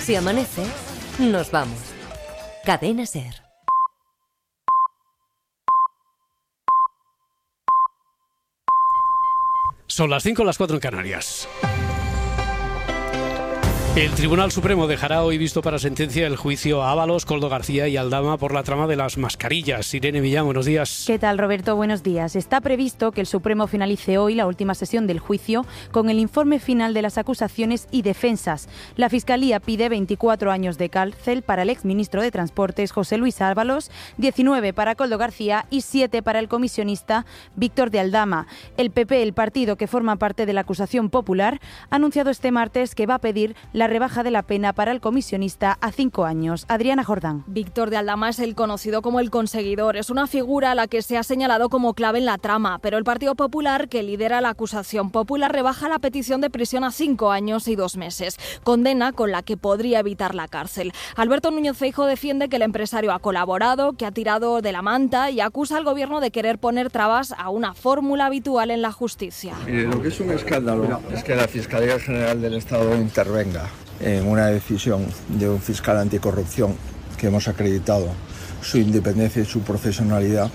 Si amanece, nos vamos. Cadena SER. Son las 5, las 4 en Canarias. El Tribunal Supremo dejará hoy visto para sentencia el juicio a Ábalos, Koldo García y Aldama por la trama de las mascarillas. Irene Millán, buenos días. ¿Qué tal, Roberto? Buenos días. Está previsto que el Supremo finalice hoy la última sesión del juicio con el informe final de las acusaciones y defensas. La Fiscalía pide 24 años de cárcel para el exministro de Transportes, José Luis Ábalos, 19 para Koldo García y 7 para el comisionista Víctor de Aldama. El PP, el partido que forma parte de la acusación popular, ha anunciado este martes que va a pedir la rebaja de la pena para el comisionista a 5 años. Adriana Jordán. Víctor de Aldama es el conocido como el conseguidor. Es una figura a la que se ha señalado como clave en la trama, pero el Partido Popular, que lidera la acusación popular, rebaja la petición de prisión a 5 años y 2 meses. Condena con la que podría evitar la cárcel. Alberto Núñez Feijóo defiende que el empresario ha colaborado, que ha tirado de la manta y acusa al gobierno de querer poner trabas a una fórmula habitual en la justicia. Mire, lo que es un escándalo es que la Fiscalía General del Estado intervenga en una decisión de un fiscal anticorrupción que hemos acreditado su independencia y su profesionalidad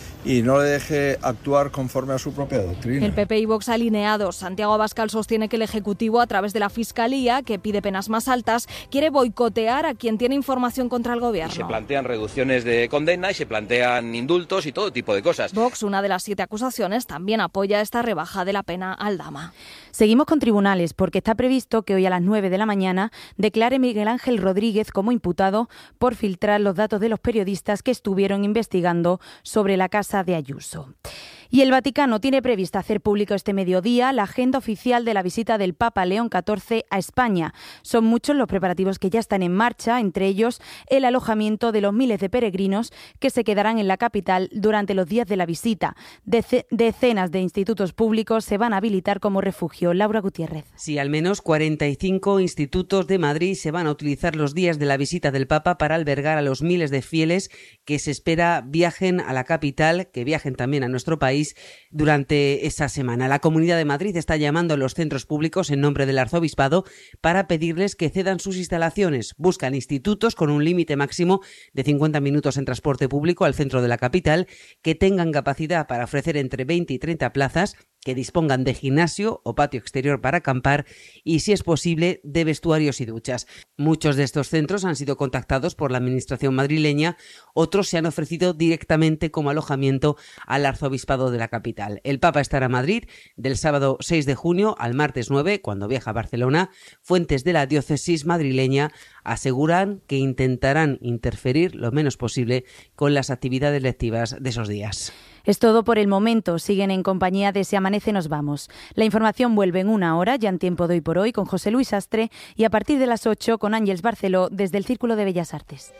y no le deje actuar conforme a su propia doctrina. El PP y Vox alineados. Santiago Abascal sostiene que el Ejecutivo, a través de la Fiscalía, que pide penas más altas, quiere boicotear a quien tiene información contra el gobierno. Y se plantean reducciones de condena y se plantean indultos y todo tipo de cosas. Vox, una de las 7 acusaciones, también apoya esta rebaja de la pena a Aldama. Seguimos con tribunales porque está previsto que hoy a las 9 de la mañana declare Miguel Ángel Rodríguez como imputado por filtrar los datos de los periodistas que estuvieron investigando sobre la casa de Ayuso. Y el Vaticano tiene previsto hacer público este mediodía la agenda oficial de la visita del Papa León XIV a España. Son muchos los preparativos que ya están en marcha, entre ellos el alojamiento de los miles de peregrinos que se quedarán en la capital durante los días de la visita. Decenas de institutos públicos se van a habilitar como refugio. Laura Gutiérrez. Sí, al menos 45 institutos de Madrid se van a utilizar los días de la visita del Papa para albergar a los miles de fieles que se espera viajen a la capital, que viajen también a nuestro país durante esa semana. La Comunidad de Madrid está llamando a los centros públicos en nombre del Arzobispado para pedirles que cedan sus instalaciones. Buscan institutos con un límite máximo de 50 minutos en transporte público al centro de la capital, que tengan capacidad para ofrecer entre 20 y 30 plazas, que dispongan de gimnasio o patio exterior para acampar y, si es posible, de vestuarios y duchas. Muchos de estos centros han sido contactados por la Administración madrileña, otros se han ofrecido directamente como alojamiento al Arzobispado de la capital. El Papa estará en Madrid del sábado 6 de junio al martes 9, cuando viaja a Barcelona. Fuentes de la diócesis madrileña aseguran que intentarán interferir lo menos posible con las actividades lectivas de esos días. Es todo por el momento. Siguen en compañía de Si Amanece Nos Vamos. La información vuelve en una hora, ya en Tiempo de Hoy por Hoy, con José Luis Astre, y a partir de las 8 con Ángeles Barceló desde el Círculo de Bellas Artes.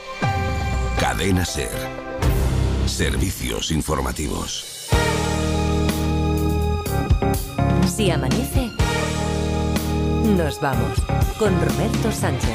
Cadena SER. Servicios informativos. Si amanece, nos vamos con Roberto Sánchez.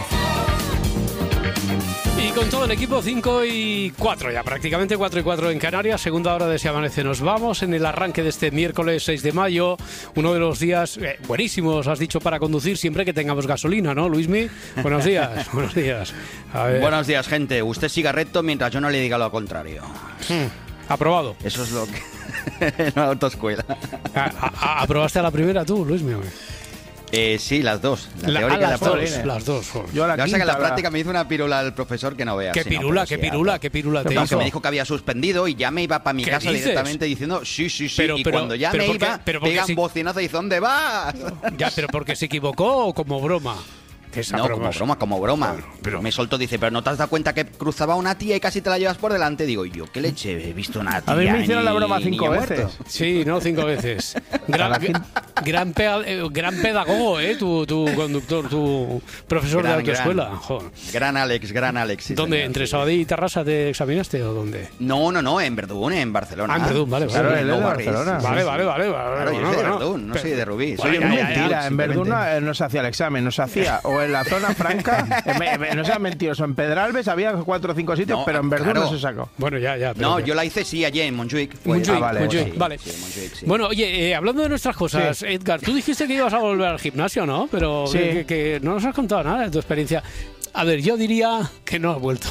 Y con todo el equipo, 5 y 4 ya, prácticamente 4 y 4 en Canarias, segunda hora de Si Amanece Nos Vamos, en el arranque de este miércoles 6 de mayo, uno de los días buenísimos, has dicho, para conducir siempre que tengamos gasolina, ¿no, Luismi? Buenos días, buenos días. A ver. Buenos días, gente. Usted siga recto mientras yo no le diga lo contrario. Aprobado. Eso es lo que... en la autoescuela. ¿Aprobaste a la primera tú, Luismi? Sí, las dos. La teórica y la práctica. Las dos. Yo la que la práctica me hizo una pirula al profesor que no veas. ¿Qué pirula te hizo? Que me dijo que había suspendido y ya me iba para mi casa directamente diciendo sí. Y cuando ya me iba, pegan bocinazo y dice, ¿dónde vas? Ya, pero porque se equivocó o como broma. No, como broma. Pero me soltó, dice, pero ¿no te has dado cuenta que cruzaba una tía y casi te la llevas por delante? Digo, yo, ¿qué leche? He visto una tía. A mí me hicieron la broma 5 veces. Sí, no, 5 veces. Gran pedagogo, tu conductor, tu profesor de autoescuela. Gran Alex. Sí, ¿Dónde? ¿Entre Sabadell y Tarrasa te examinaste o dónde? No, en Verdún, en Barcelona. En Verdún, vale. Claro, él es de Barcelona. Vale. Claro, yo soy de Verdún, no soy de Rubí. Oye, mentira, en Verdún no se hacía el examen, no se hacía o o en la zona franca, no seas mentiroso, en Pedralbes había 4 o 5 sitios, pero en Verdún no se sacó. Bueno, ya. No, yo la hice sí allí en Montjuic. Vale. Sí. Bueno, oye, hablando de nuestras cosas, Edgar, tú dijiste que ibas a volver al gimnasio, ¿no? Pero que no nos has contado nada de tu experiencia. A ver, yo diría que no has vuelto.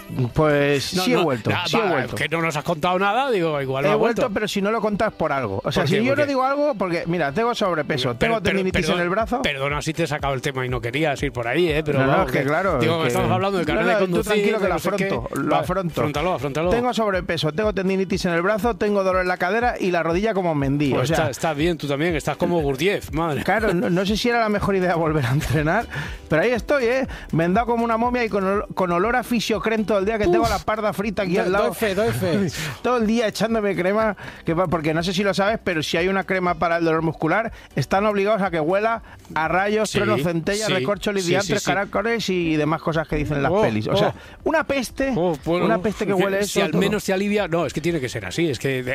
Pues sí he vuelto. Que no nos has contado nada, digo, igual no he has vuelto, pero si no lo contas por algo. O sea, si yo no digo algo, porque mira, tengo sobrepeso, tengo tendinitis en el brazo. Perdona si te he sacado el tema y no querías ir por ahí, pero no, es que claro. Digo, que estamos hablando de carnet de conducir. Tú tranquilo que lo afronto. Afrontalo. Tengo sobrepeso, tengo tendinitis en el brazo, tengo dolor en la cadera y la rodilla como Mendy. Pues o sea, está bien, tú también, estás como Gurdjieff, madre. Claro, no sé si era la mejor idea volver a entrenar, pero ahí estoy, me he dado como una momia y con olor a fisiocrem todo el día, que tengo la parda frita aquí al lado. Doy fe. Todo el día echándome crema, porque no sé si lo sabes, pero si hay una crema para el dolor muscular, están obligados a que huela a rayos, truenos, centellas, recorcholis, diantres, caracoles y demás cosas que dicen las pelis. O sea, una peste, una peste que huele eso. Si al menos te alivia, no, es que tiene que ser así, es que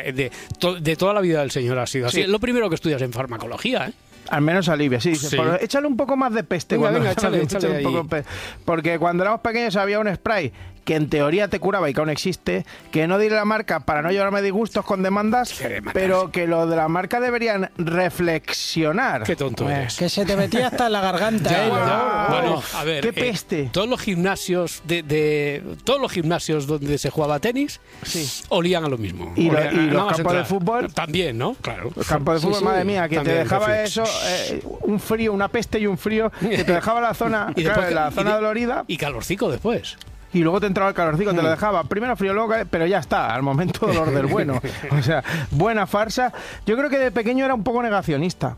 de toda la vida del señor ha sido así. Es lo primero que estudias en farmacología, Al menos alivia, sí. Échale un poco más de peste. Venga, échale un poco porque cuando éramos pequeños había un spray que en teoría te curaba y que aún existe, que no diré la marca para no llevarme disgustos con demandas, pero que lo de la marca deberían reflexionar. Qué tonto eres. Que se te metía hasta en la garganta. Bueno, a ver, qué peste. Todos los gimnasios todos los gimnasios donde se jugaba tenis olían a lo mismo. Y los campos de fútbol también, ¿no? Claro. Los campos de fútbol, madre mía, que también, te dejaba eso, un frío, una peste y un frío, que te dejaba la zona, la zona dolorida. Y calorcico después. Y luego te entraba el calorcico, te lo dejaba. Primero frío, luego pero ya está, al momento dolor del bueno. O sea, buena farsa. Yo creo que de pequeño era un poco negacionista.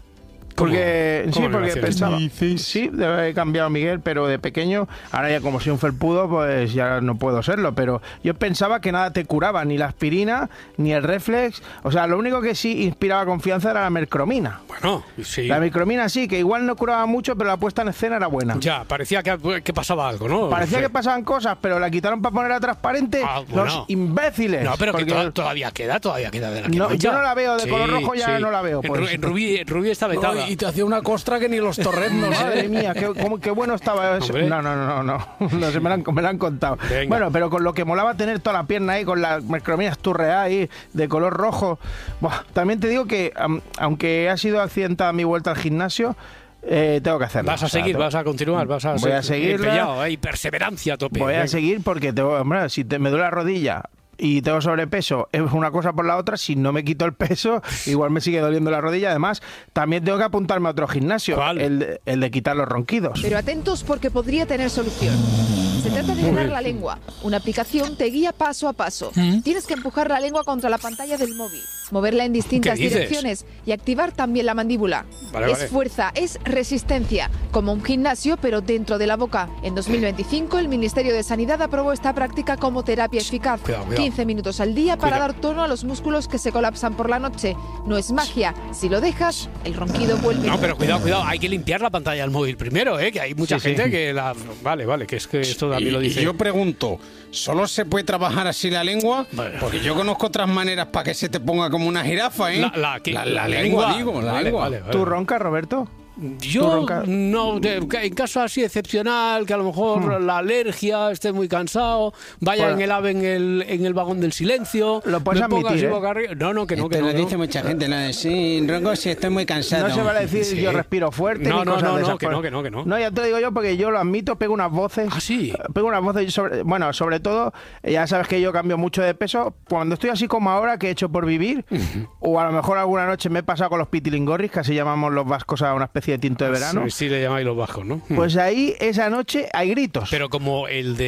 Porque pensaba, sí, debe haber cambiado Miguel, pero de pequeño, ahora ya como soy un felpudo, pues ya no puedo serlo, pero yo pensaba que nada te curaba, ni la aspirina, ni el Reflex, o sea, lo único que sí inspiraba confianza era la mercromina. Bueno, sí. La mercromina sí, que igual no curaba mucho, pero la puesta en escena era buena. Ya, parecía que pasaba algo, ¿no? Parecía que pasaban cosas, pero la quitaron para ponerla transparente, los imbéciles. No, pero que todavía queda de la que no, yo no la veo, de color rojo ya no la veo. En Rubí está vetada. Y te hacía una costra que ni los torreznos. Madre mía, qué bueno estaba eso. No sé, me la han contado. Venga. Bueno, pero con lo que molaba tener toda la pierna ahí, con la mercromina esturreada ahí, de color rojo. Buah, también te digo que, aunque ha sido accidentada mi vuelta al gimnasio, tengo que hacerlo. Vas a seguir, vas a continuar, voy a seguir empeñado, y perseverancia a tope. Voy a seguir porque si me duele la rodilla y tengo sobrepeso, es una cosa por la otra. Si no me quito el peso, igual me sigue doliendo la rodilla. Además, también tengo que apuntarme a otro gimnasio, el de quitar los ronquidos. Pero atentos, porque podría tener solución. Se trata de llenar la lengua. Una aplicación te guía paso a paso. Tienes que empujar la lengua contra la pantalla del móvil, moverla en distintas direcciones y activar también la mandíbula. Vale. Fuerza, es resistencia, como un gimnasio, pero dentro de la boca. En 2025, el Ministerio de Sanidad aprobó esta práctica como terapia eficaz. Cuidado. 15 minutos al día para dar tono a los músculos que se colapsan por la noche. No es magia. Si lo dejas, el ronquido vuelve. No, pero cuidado. Hay que limpiar la pantalla del móvil primero, que hay mucha gente que la... Vale, que es que esto también lo dice. Y yo pregunto, ¿solo se puede trabajar así la lengua? Porque yo conozco otras maneras para que se te ponga como una jirafa, ¿eh? La lengua, digo, la lengua. Vale. ¿Tú roncas, Roberto? Yo no, en caso así excepcional, que a lo mejor la alergia, esté muy cansado, vaya en el AVE en el vagón del silencio, lo puedes admitir, No, que no. Te lo dice mucha gente, sí, ronco si estoy muy cansado. No se vale decir yo respiro fuerte, ni cosas de esas. Que no. No, ya te lo digo yo porque yo lo admito, pego unas voces. ¿Ah, sí? Pego unas voces, sobre todo, ya sabes que yo cambio mucho de peso, cuando estoy así como ahora, que he hecho por vivir, o a lo mejor alguna noche me he pasado con los pitilingorris, que así llamamos los vascos a una especie de tinto de verano. Sí, le llamáis los vascos, ¿no? Pues ahí, esa noche, hay gritos. Pero como el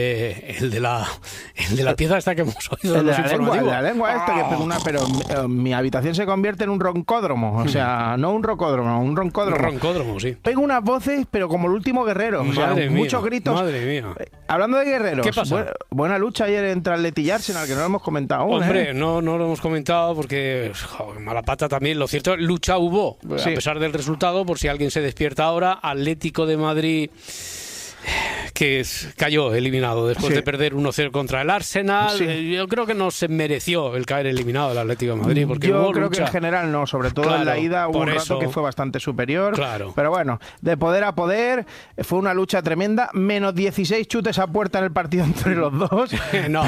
de la pieza esta que hemos oído. El de la lengua esta, que pega una... Pero mi habitación se convierte en un roncódromo. O sea, no un rocódromo, un roncódromo. Roncódromo, sí. Pego unas voces, pero como el último guerrero. O sea, muchos gritos. Madre mía. Hablando de guerreros. ¿Qué pasa? Buena lucha ayer entre Atleti y Arsenal, que no lo hemos comentado aún. Hombre, no lo hemos comentado porque mala pata también. Lo cierto, lucha hubo, a pesar del resultado, por si alguien se despierta ahora. Atlético de Madrid, que cayó eliminado después de perder 1-0 contra el Arsenal. Yo creo que no se mereció el caer eliminado del Atlético de Madrid. Porque yo creo que en general no, sobre todo en la ida hubo un rato que fue bastante superior. Pero bueno, de poder a poder, fue una lucha tremenda. Menos 16 chutes a puerta en el partido entre los dos. No.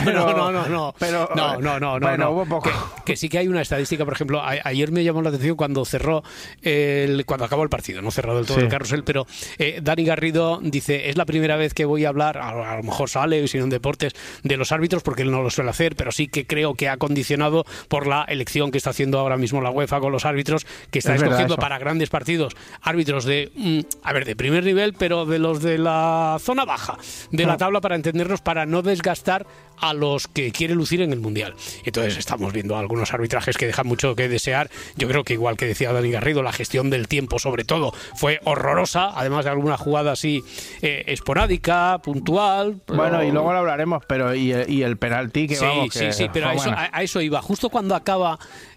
Bueno, hubo poco. Que sí que hay una estadística, por ejemplo, ayer me llamó la atención cuando cuando acabó el partido, no cerrado del todo el carrusel, pero Dani Garrido dice, es la primera vez que voy a hablar, a lo mejor sale, si no en deportes, de los árbitros, porque él no lo suele hacer, pero sí que creo que ha condicionado por la elección que está haciendo ahora mismo la UEFA con los árbitros, que está escogiendo para grandes partidos árbitros de primer nivel, pero de los de la zona baja de la tabla, para entendernos, para no desgastar a los que quiere lucir en el Mundial. Entonces estamos viendo algunos arbitrajes que dejan mucho que desear. Yo creo que, igual que decía Dani Garrido, la gestión del tiempo sobre todo fue horrorosa, además de alguna jugada así esporádica, puntual. Bueno, y luego lo hablaremos, pero y el penalti que pero a eso iba. Justo cuando acaba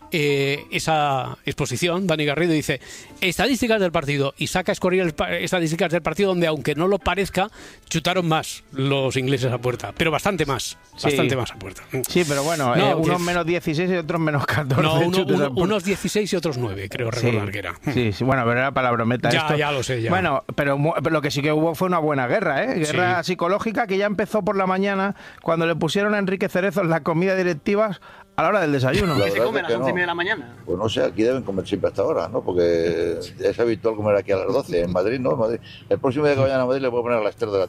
esa exposición, Dani Garrido dice estadísticas del partido, y saca a escurrir estadísticas del partido donde, aunque no lo parezca, chutaron más los ingleses a puerta, pero bastante más a puerta. Sí, pero bueno, unos menos 16 y otros menos 14. No, unos 16 y otros 9, creo recordar que era. Sí, bueno, pero era para la brometa esto. Ya lo sé, ya. Bueno, pero lo que sí que hubo fue una buena guerra, guerra psicológica, que ya empezó por la mañana cuando le pusieron a Enrique Cerezo la comida directiva a la hora del desayuno. ¿Qué se come a las 11:30 de la mañana? Pues no sé, aquí deben comer siempre hasta ahora, ¿no? Porque es habitual comer aquí a las 12. En Madrid, ¿no? El próximo día que vayan a Madrid le puedo poner a las 3 de la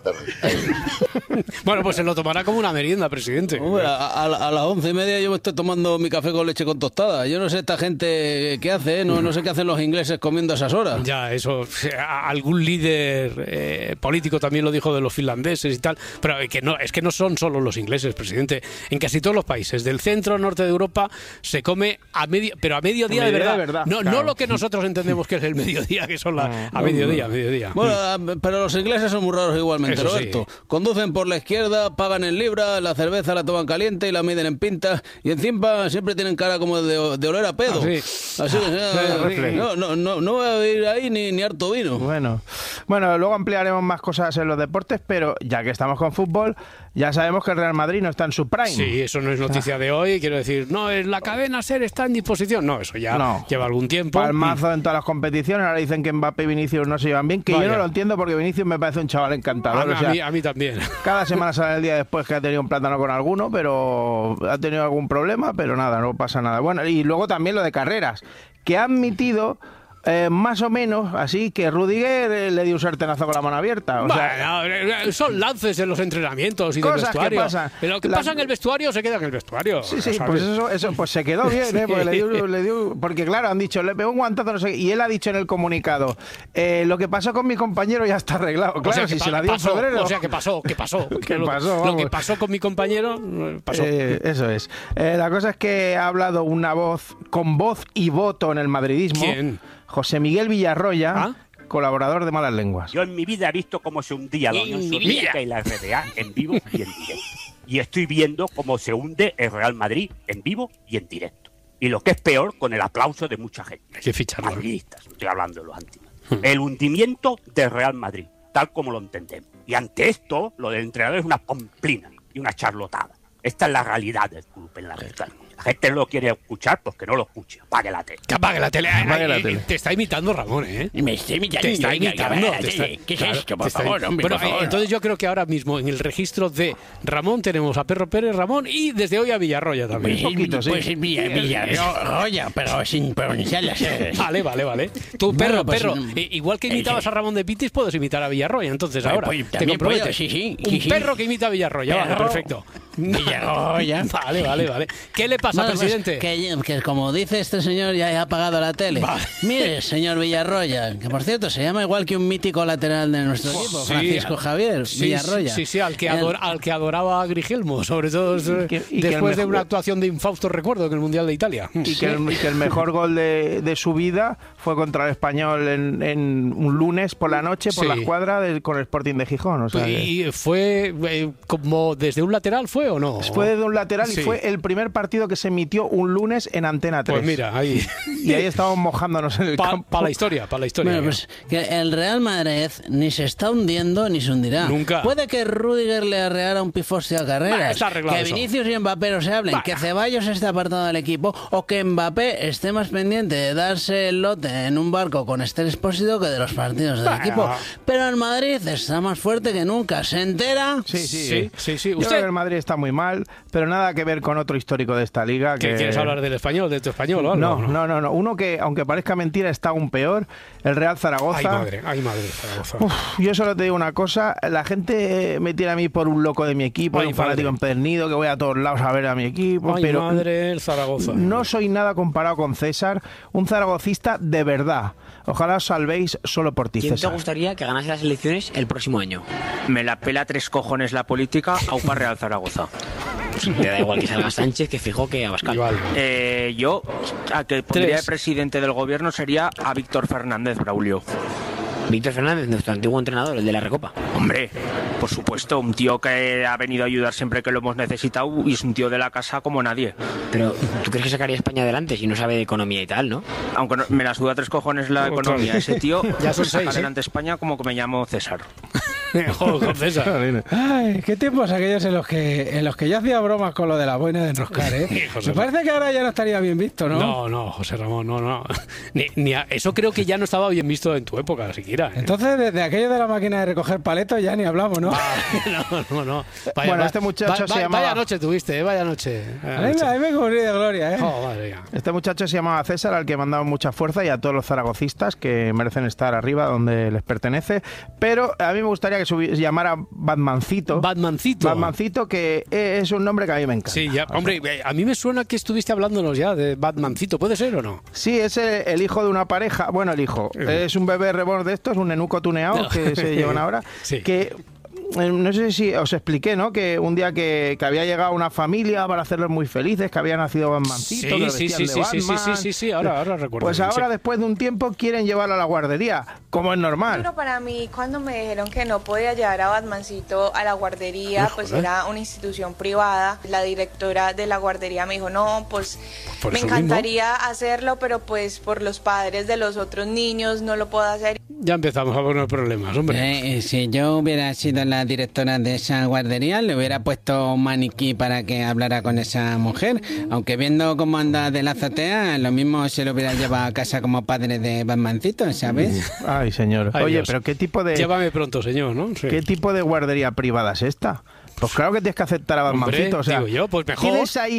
tarde. Bueno, pues se lo tomará como una merienda, presidente. Hombre, a las 11:30 yo me estoy tomando mi café con leche con tostada. Yo no sé esta gente qué hace, no sé qué hacen los ingleses comiendo a esas horas. Ya, eso, algún líder político también lo dijo de los finlandeses y tal, pero es que no son solo los ingleses, presidente. En casi todos los países del centro, norte de Europa, se come pero a mediodía de verdad. No lo que nosotros entendemos que es el mediodía, que son a mediodía. Bueno, pero los ingleses son muy raros igualmente, Roberto. Conducen por la izquierda, pagan en libras, la cerveza la toman caliente y la miden en pintas, y encima siempre tienen cara como de oler a pedo. Así que no voy a ir ahí ni harto vino. Bueno, luego ampliaremos más cosas en los deportes, pero ya que estamos con fútbol, ya sabemos que el Real Madrid no está en su prime. Sí, eso no es noticia de hoy, quiero decir, no, es la cadena SER está en disposición. No, eso ya lleva algún tiempo. Palmazo en todas las competiciones. Ahora dicen que Mbappé y Vinicius no se llevan bien, que yo no lo entiendo, porque Vinicius me parece un chaval encantador. A mí también. Cada semana sale el día después que ha tenido un plátano con alguno, pero ha tenido algún problema, pero nada, no pasa nada. Bueno, y luego también lo de carreras, que ha admitido más o menos así que Rudiger le dio un sartenazo con la mano abierta. Son lances en los entrenamientos y del vestuario. Que pasan. Lo que pasa en el vestuario se queda en el vestuario. Sí, pues eso pues se quedó bien, porque le dio, porque claro, han dicho, le pegó un guantazo, no sé qué, y él ha dicho en el comunicado, lo que pasó con mi compañero ya está arreglado. Claro, si se la dio en febrero. O sea, ¿qué pasó? Lo que pasó con mi compañero pasó. Eso es. La cosa es que ha hablado una voz con voz y voto en el madridismo. ¿Quién? José Miguel Villarroya, colaborador de Malas Lenguas. Yo en mi vida he visto cómo se hundía la Unión Soviética y la RDA en vivo y en directo. Y estoy viendo cómo se hunde el Real Madrid en vivo y en directo. Y lo que es peor, con el aplauso de mucha gente. Hay que ficharlo. Madridistas, estoy hablando de los antiguos. El hundimiento del Real Madrid, tal como lo entendemos. Y ante esto, lo del entrenador es una pamplina y una charlotada. Esta es la realidad del club en la verdad. La gente no lo quiere escuchar, pues que no lo escuche. Apague la tele. Que apague la tele. Te está imitando Ramón, ¿eh? Me está imitando. Te está imitando. ¿Qué es esto? Por favor, hombre, por favor. Entonces yo creo que ahora mismo en el registro de Ramón tenemos a Perro Pérez, Ramón, y desde hoy a Villarroya también. Pues Villarroya, pero sin pronunciar las R. Vale. Tú, Perro, igual que imitabas a Ramón de Pitis, puedes imitar a Villarroya. Entonces ahora te comprometes. Un perro que imita a Villarroya. Vale, perfecto. Villarroya. Vale. ¿Qué le pasa, presidente? Que como dice este señor, ya ha apagado la tele. Vale. Mire, señor Villarroya, que por cierto se llama igual que un mítico lateral de nuestro equipo, Francisco Javier Villarroya. Sí, al que adoraba a Grigelmo, sobre todo después de una actuación de infausto recuerdo en el Mundial de Italia. Y que el mejor gol de su vida fue contra el Español en un lunes por la noche, por la escuadra con el Sporting de Gijón. Y fue como desde un lateral, fue o no? Fue de un lateral y fue el primer partido que se emitió un lunes en Antena 3. Pues mira, ahí... Y ahí estábamos mojándonos en el campo. Para la historia. Bueno, pues que el Real Madrid ni se está hundiendo ni se hundirá. Nunca. Puede que Rüdiger le arreara un pifostio a Carreras, que Vinicius y Mbappé no se hablen, que Ceballos esté apartado del equipo o que Mbappé esté más pendiente de darse el lote en un barco con Esther Expósito que de los partidos del equipo. Pero el Madrid está más fuerte que nunca. ¿Se entera? Sí. Yo creo que el Madrid está muy mal, pero nada que ver con otro histórico de esta liga. ¿Qué quieres hablar del español, de tu español o algo? No. Uno que, aunque parezca mentira, está aún peor, el Real Zaragoza. Ay madre, Zaragoza. Yo solo te digo una cosa, la gente me tiene a mí por un loco de mi equipo, un fanático empedernido, que voy a todos lados a ver a mi equipo. Ay, pero madre, el Zaragoza. No soy nada comparado con César, un zaragocista de verdad. Ojalá os salvéis solo por ti, ¿Quién César. te gustaría que ganase las elecciones el próximo año? Me la pela 3 cojones la política, aupa Real Zaragoza. Le da igual que salga Sánchez que fijo que Abascal. Yo, a que pondría de presidente del gobierno sería a Víctor Fernández, Braulio. Víctor Fernández, nuestro antiguo entrenador, el de la Recopa. Hombre, por supuesto, un tío que ha venido a ayudar siempre que lo hemos necesitado y es un tío de la casa como nadie. Pero, ¿tú crees que sacaría España adelante si no sabe de economía y tal, no? Aunque me la suda 3 cojones la economía. Ese tío ya son saca 6, adelante España como que me llamo César. Joder, César. Ay, qué tiempos aquellos en los que yo hacía bromas con lo de la boina de enroscar, ¿eh? Me parece que ahora ya no estaría bien visto, ¿no? No, José Ramón, no. Eso creo que ya no estaba bien visto en tu época, siquiera. Entonces, desde aquello de la máquina de recoger paletos ya ni hablamos, ¿no? No. Bueno, este muchacho se llamaba... Vaya noche tuviste, vaya noche. A mí me cubrí de gloria, ¿eh? Madre. Este muchacho se llamaba César, al que mandaba mucha fuerza, y a todos los zaragocistas que merecen estar arriba donde les pertenece. Pero a mí me gustaría que se llamara Batmancito. Batmancito, que es un nombre que a mí me encanta. Sí, ya, hombre, a mí me suena que estuviste hablándonos ya de Batmancito, ¿puede ser o no? Sí, es el hijo de una pareja. Bueno, el hijo. Es un bebé reborn de estos, un nenuco tuneado que se llevan ahora. Sí. Que... No sé si os expliqué, ¿no? Que un día que había llegado una familia para hacerlos muy felices, que había nacido Batmancito, Sí, ahora recuerdo. Pues ahora, después de un tiempo, quieren llevarlo a la guardería, como es normal. Pero para mí, cuando me dijeron que no podía llevar a Batmancito a la guardería, pues era una institución privada, la directora de la guardería me dijo, no, pues me encantaría hacerlo, pero pues por los padres de los otros niños no lo puedo hacer. Ya empezamos a poner problemas, hombre. Si yo hubiera sido la directora de esa guardería, le hubiera puesto un maniquí para que hablara con esa mujer, aunque viendo cómo anda de la azotea, lo mismo se lo hubiera llevado a casa como padre de Batmancito, ¿sabes? Ay, señor. Oye, Dios. Pero ¿qué tipo de... Llévame pronto, señor, ¿no? Sí. ¿Qué tipo de guardería privada es esta? Pues claro que tienes que aceptar a Batmancito. O sea, digo yo, pues mejor.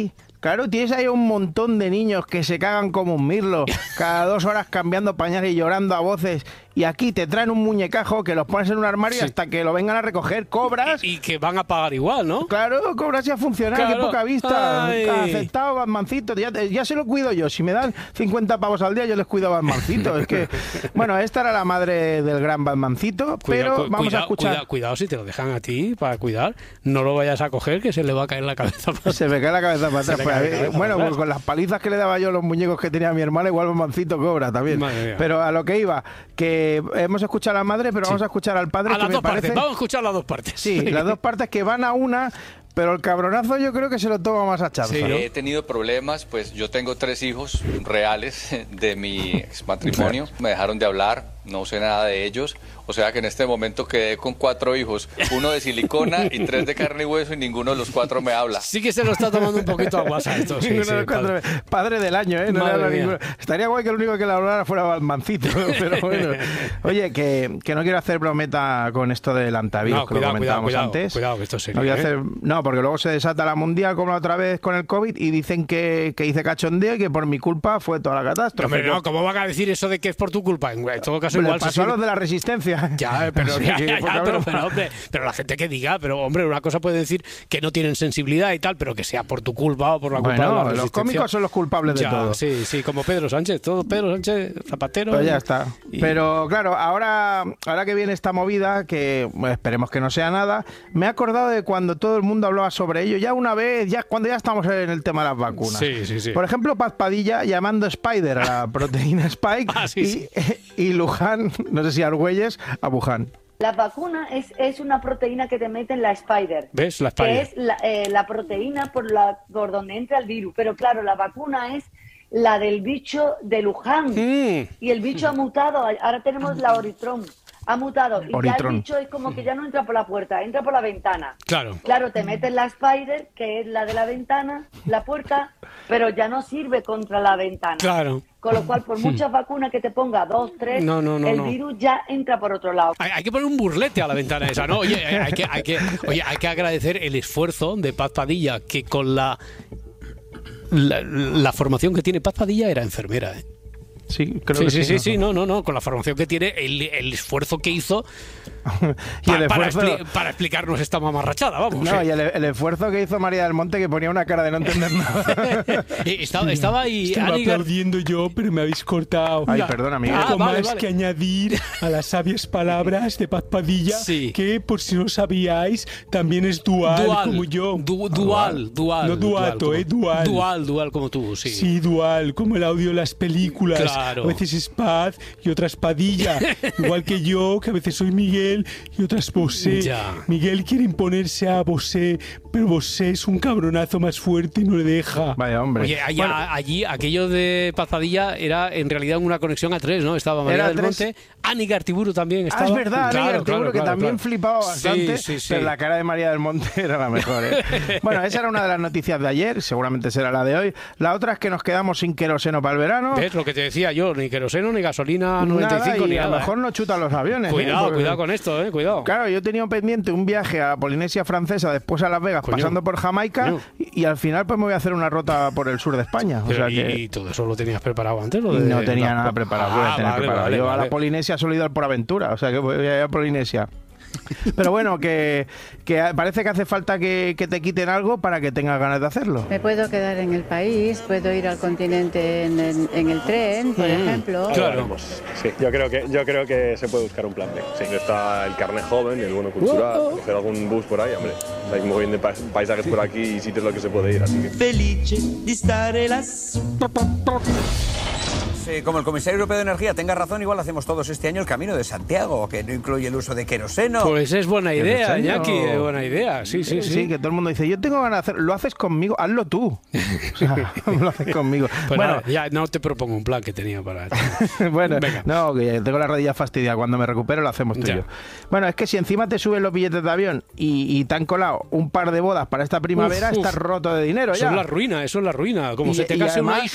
Tienes ahí un montón de niños que se cagan como un mirlo, cada 2 horas cambiando pañales y llorando a voces. Y aquí te traen un muñecajo que los pones en un armario hasta que lo vengan a recoger, cobras. Y que van a pagar igual, ¿no? Claro, cobras y a funcionar, qué poca vista. Aceptado, Batmancito, ya se lo cuido yo. Si me dan 50 pavos al día, yo les cuido a Batmancito. Es que, bueno, esta era la madre del gran Batmancito, pero vamos a escuchar. Cuidado, si te lo dejan a ti para cuidar, no lo vayas a coger, que se le va a caer la cabeza para atrás. Se me cae la cabeza para atrás. Bueno, pues con las palizas que le daba yo a los muñecos que tenía mi hermana, igual Batmancito cobra también. Pero a lo que iba, que hemos escuchado a la madre, pero vamos a escuchar al padre. A las dos partes, vamos a escuchar las dos partes. Sí, las dos partes que van a una, pero el cabronazo yo creo que se lo toma más a chanza. Sí, he tenido problemas, pues yo tengo 3 hijos reales de mi exmatrimonio. Me dejaron de hablar, no sé nada de ellos. O sea que en este momento quedé con 4 hijos, 1 de silicona y 3 de carne y hueso, y ninguno de los 4 me habla. Sí que se lo está tomando un poquito a WhatsApp esto. Sí, padre del año, ¿eh? No le habla ninguno. Estaría guay que el único que le hablara fuera Batmancito, pero bueno. Oye, que no quiero hacer brometa con esto del antivirus, que lo comentábamos antes. Cuidado, que esto es serio. No, porque luego se desata la mundial como la otra vez con el COVID y dicen que hice cachondeo y que por mi culpa fue toda la catástrofe. No, ¿cómo van a decir eso de que es por tu culpa? En todo caso, igual pasó a los de la Resistencia. Ya, pero la gente que diga, pero hombre, una cosa puede decir que no tienen sensibilidad y tal, pero que sea por tu culpa o por la culpa de la Resistencia. Los cómicos son los culpables de todo. Sí, como Pedro Sánchez, Pedro Sánchez, Zapatero. Pues ya está. Pero claro, ahora que viene esta movida, que esperemos que no sea nada, me he acordado de cuando todo el mundo hablaba sobre ello, ya una vez, cuando ya estamos en el tema de las vacunas. Sí. Por ejemplo, Paz Padilla llamando Spider a la proteína Spike y Luján, no sé si Argüelles, a Wuhan. La vacuna es una proteína que te mete en la Spider. ¿Ves? La Spider. Que es la proteína por donde entra el virus. Pero claro, la vacuna es la del bicho de Wuhan. Y el bicho ha mutado. Ahora tenemos la Omicron. Ha mutado. Y ya el bicho es como que ya no entra por la puerta, entra por la ventana. Claro. Claro, te metes la Spider, que es la de la ventana, la puerta, pero ya no sirve contra la ventana. Claro. Con lo cual, por muchas vacunas que te ponga, 2, 3, el virus ya entra por otro lado. Hay que poner un burlete a la ventana esa, ¿no? Oye, hay que agradecer el esfuerzo de Paz Padilla, que con la formación que tiene Paz Padilla era enfermera, ¿eh? Sí, creo que sí. Sí, no, con la formación que tiene, el esfuerzo que hizo para explicarnos esta mamarrachada, vamos. No, y el esfuerzo que hizo María del Monte, que ponía una cara de no entender nada. Estaba ahí... Estaba aplaudiendo yo, pero me habéis cortado. Ay, perdona, Miguel. Algo más que añadir a las sabias palabras de Paz Padilla, que, por si no sabíais, también es dual como yo. Dual. No duato, dual. Dual como tú, sí. Sí, dual, como el audio de las películas. Claro. A veces es Paz y otras Padilla. Igual que yo, que a veces soy Miguel y otras Bosé. Miguel quiere imponerse a Bosé, pero Bosé es un cabronazo más fuerte y no le deja. Vaya hombre. Oye, allí aquello de Paz Padilla era en realidad una conexión a 3, ¿no? Estaba María del Monte, Ani Gartiburu también estaba. Es verdad, Ani Gartiburu, que también flipaba bastante, pero la cara de María del Monte era la mejor, ¿eh? Bueno, esa era una de las noticias de ayer, seguramente será la de hoy. La otra es que nos quedamos sin queroseno para el verano. ¿Ves lo que te decía yo? Ni queroseno, ni gasolina 95, ni nada. A lo mejor no chutan los aviones. Cuidado con esto, cuidado. Claro, yo tenía pendiente un viaje a la Polinesia Francesa, después a Las Vegas, pasando por Jamaica, y al final pues me voy a hacer una ruta por el sur de España. ¿Y todo eso lo tenías preparado antes? No tenía nada preparado. Yo a la Polinesia solo he ido por aventura, o sea que voy a ir a Polinesia. Pero bueno, que parece que hace falta que te quiten algo para que tengas ganas de hacerlo. Me puedo quedar en el país, puedo ir al continente en el tren, por ejemplo. Claro. Sí, yo creo que se puede buscar un plan B. Sí, está el carnet joven, el bono cultural, coger algún bus por ahí, hombre. Hay muy bien de paisajes por aquí y sitios en los que se puede ir, así que... Felice di stare las... Como el comisario europeo de energía tenga razón, igual hacemos todos este año el Camino de Santiago, que no incluye el uso de queroseno. Pues es buena idea, Iñaki, es buena idea. Sí, que todo el mundo dice, yo tengo ganas de hacer, lo haces conmigo, hazlo tú. O sea, lo haces conmigo. Pues bueno, ya no te propongo un plan que tenía para ti. Bueno, venga. No, que tengo la rodilla fastidiada, cuando me recupero lo hacemos tú y yo. Bueno, es que si encima te suben los billetes de avión y te han colado un par de bodas para esta primavera, estás roto de dinero ya. Eso es la ruina, como se te case una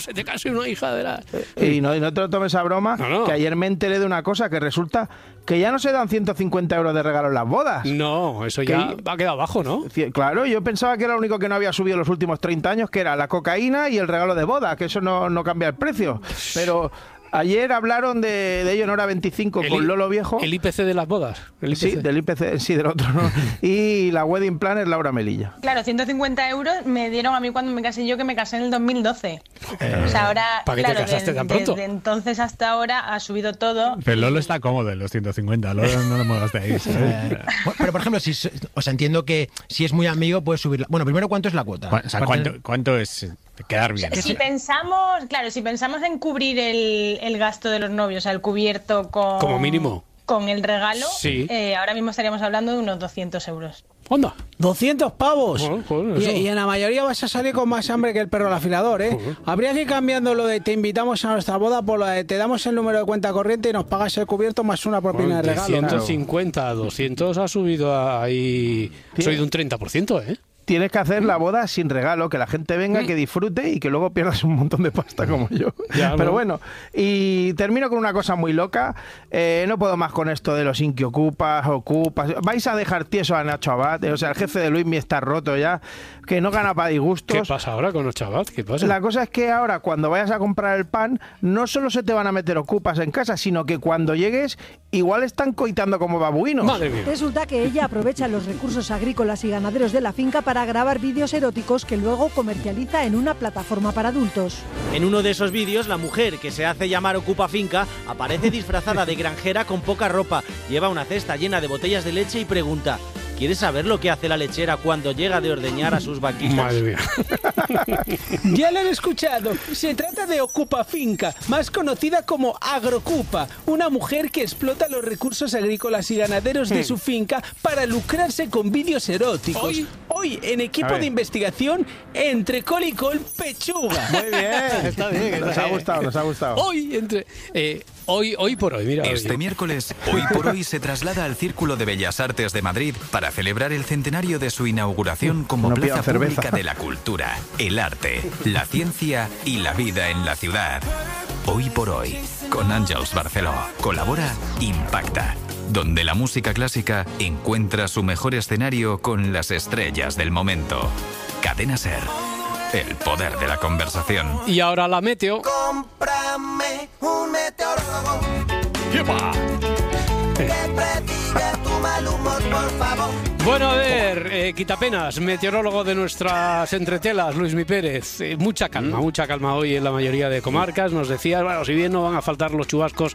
hija de la... Y no te lo tomes a broma, que ayer me enteré de una cosa, que resulta que ya no se dan 150 euros de regalo en las bodas. No, eso ya ha quedado bajo, ¿no? Claro, yo pensaba que era lo único que no había subido en los últimos 30 años, que era la cocaína y el regalo de boda, que eso no cambia el precio. Pero... ayer hablaron de ello en Hora 25 con Lolo Viejo. ¿El IPC de las bodas? Sí, del IPC, sí, del otro, ¿no? Y la wedding planner Laura Melilla. Claro, 150 euros me dieron a mí cuando me casé yo, que me casé en el 2012. O sea, ahora, ¿para qué te casaste tan pronto? Desde entonces hasta ahora ha subido todo. Pero Lolo está cómodo en los 150, Lolo no lo molestéis. Pero, por ejemplo, entiendo que si es muy amigo puedes subirla. Bueno, primero, ¿cuánto es la cuota? O sea, ¿cuánto es quedar bien? Si pensamos en cubrir el gasto de los novios, o sea, el cubierto con... Como mínimo. Con el regalo, ahora mismo estaríamos hablando de unos 200 euros. ¡Onda! ¡200 pavos! Joder, y en la mayoría vas a salir con más hambre que el perro al afilador, ¿eh? Joder. Habría que ir cambiando lo de te invitamos a nuestra boda por lo de te damos el número de cuenta corriente y nos pagas el cubierto más una propina de regalo. 150 a 200 ha subido ahí... Ha subido un 30%, ¿eh? Tienes que hacer la boda sin regalo, que la gente venga, que disfrute y que luego pierdas un montón de pasta como yo. Pero bueno, y termino con una cosa muy loca. No puedo más con esto de los inquiocupas, ocupas. Vais a dejar tieso a Nacho Abad. O sea, el jefe de Luismi está roto ya, que no gana para disgustos. ¿Qué pasa ahora con Nacho Abad? ¿Qué pasa? La cosa es que ahora, cuando vayas a comprar el pan, no solo se te van a meter ocupas en casa, sino que cuando llegues, igual están coitando como babuinos. Madre mía. Resulta que ella aprovecha los recursos agrícolas y ganaderos de la finca para grabar vídeos eróticos que luego comercializa en una plataforma para adultos. En uno de esos vídeos, la mujer, que se hace llamar Ocupa Finca, aparece disfrazada de granjera con poca ropa, lleva una cesta llena de botellas de leche y pregunta: ¿Quieres saber lo que hace la lechera cuando llega de ordeñar a sus vaquitas? Madre mía. Ya lo han escuchado. Se trata de Ocupa Finca, más conocida como Agrocupa, una mujer que explota los recursos agrícolas y ganaderos de su finca para lucrarse con vídeos eróticos. Hoy en equipo de investigación, entre col y col, pechuga. Muy bien, está bien. Nos ha gustado. Hoy por hoy, mira. Este miércoles, Hoy por Hoy se traslada al Círculo de Bellas Artes de Madrid para celebrar el centenario de su inauguración como plaza pública de la cultura, el arte, la ciencia y la vida en la ciudad. Hoy por Hoy, con Àngels Barceló. Colabora Impacta, donde la música clásica encuentra su mejor escenario con las estrellas del momento. Cadena SER. El poder de la conversación. Y ahora la meteo. Cómprame un meteorólogo. ¡Yepa! Que prediga tu mal humor, por favor. Bueno, a ver, quitapenas, meteorólogo de nuestras entretelas, Luis Mi Pérez. Mucha calma hoy en la mayoría de comarcas. Nos decías, bueno, si bien no van a faltar los chubascos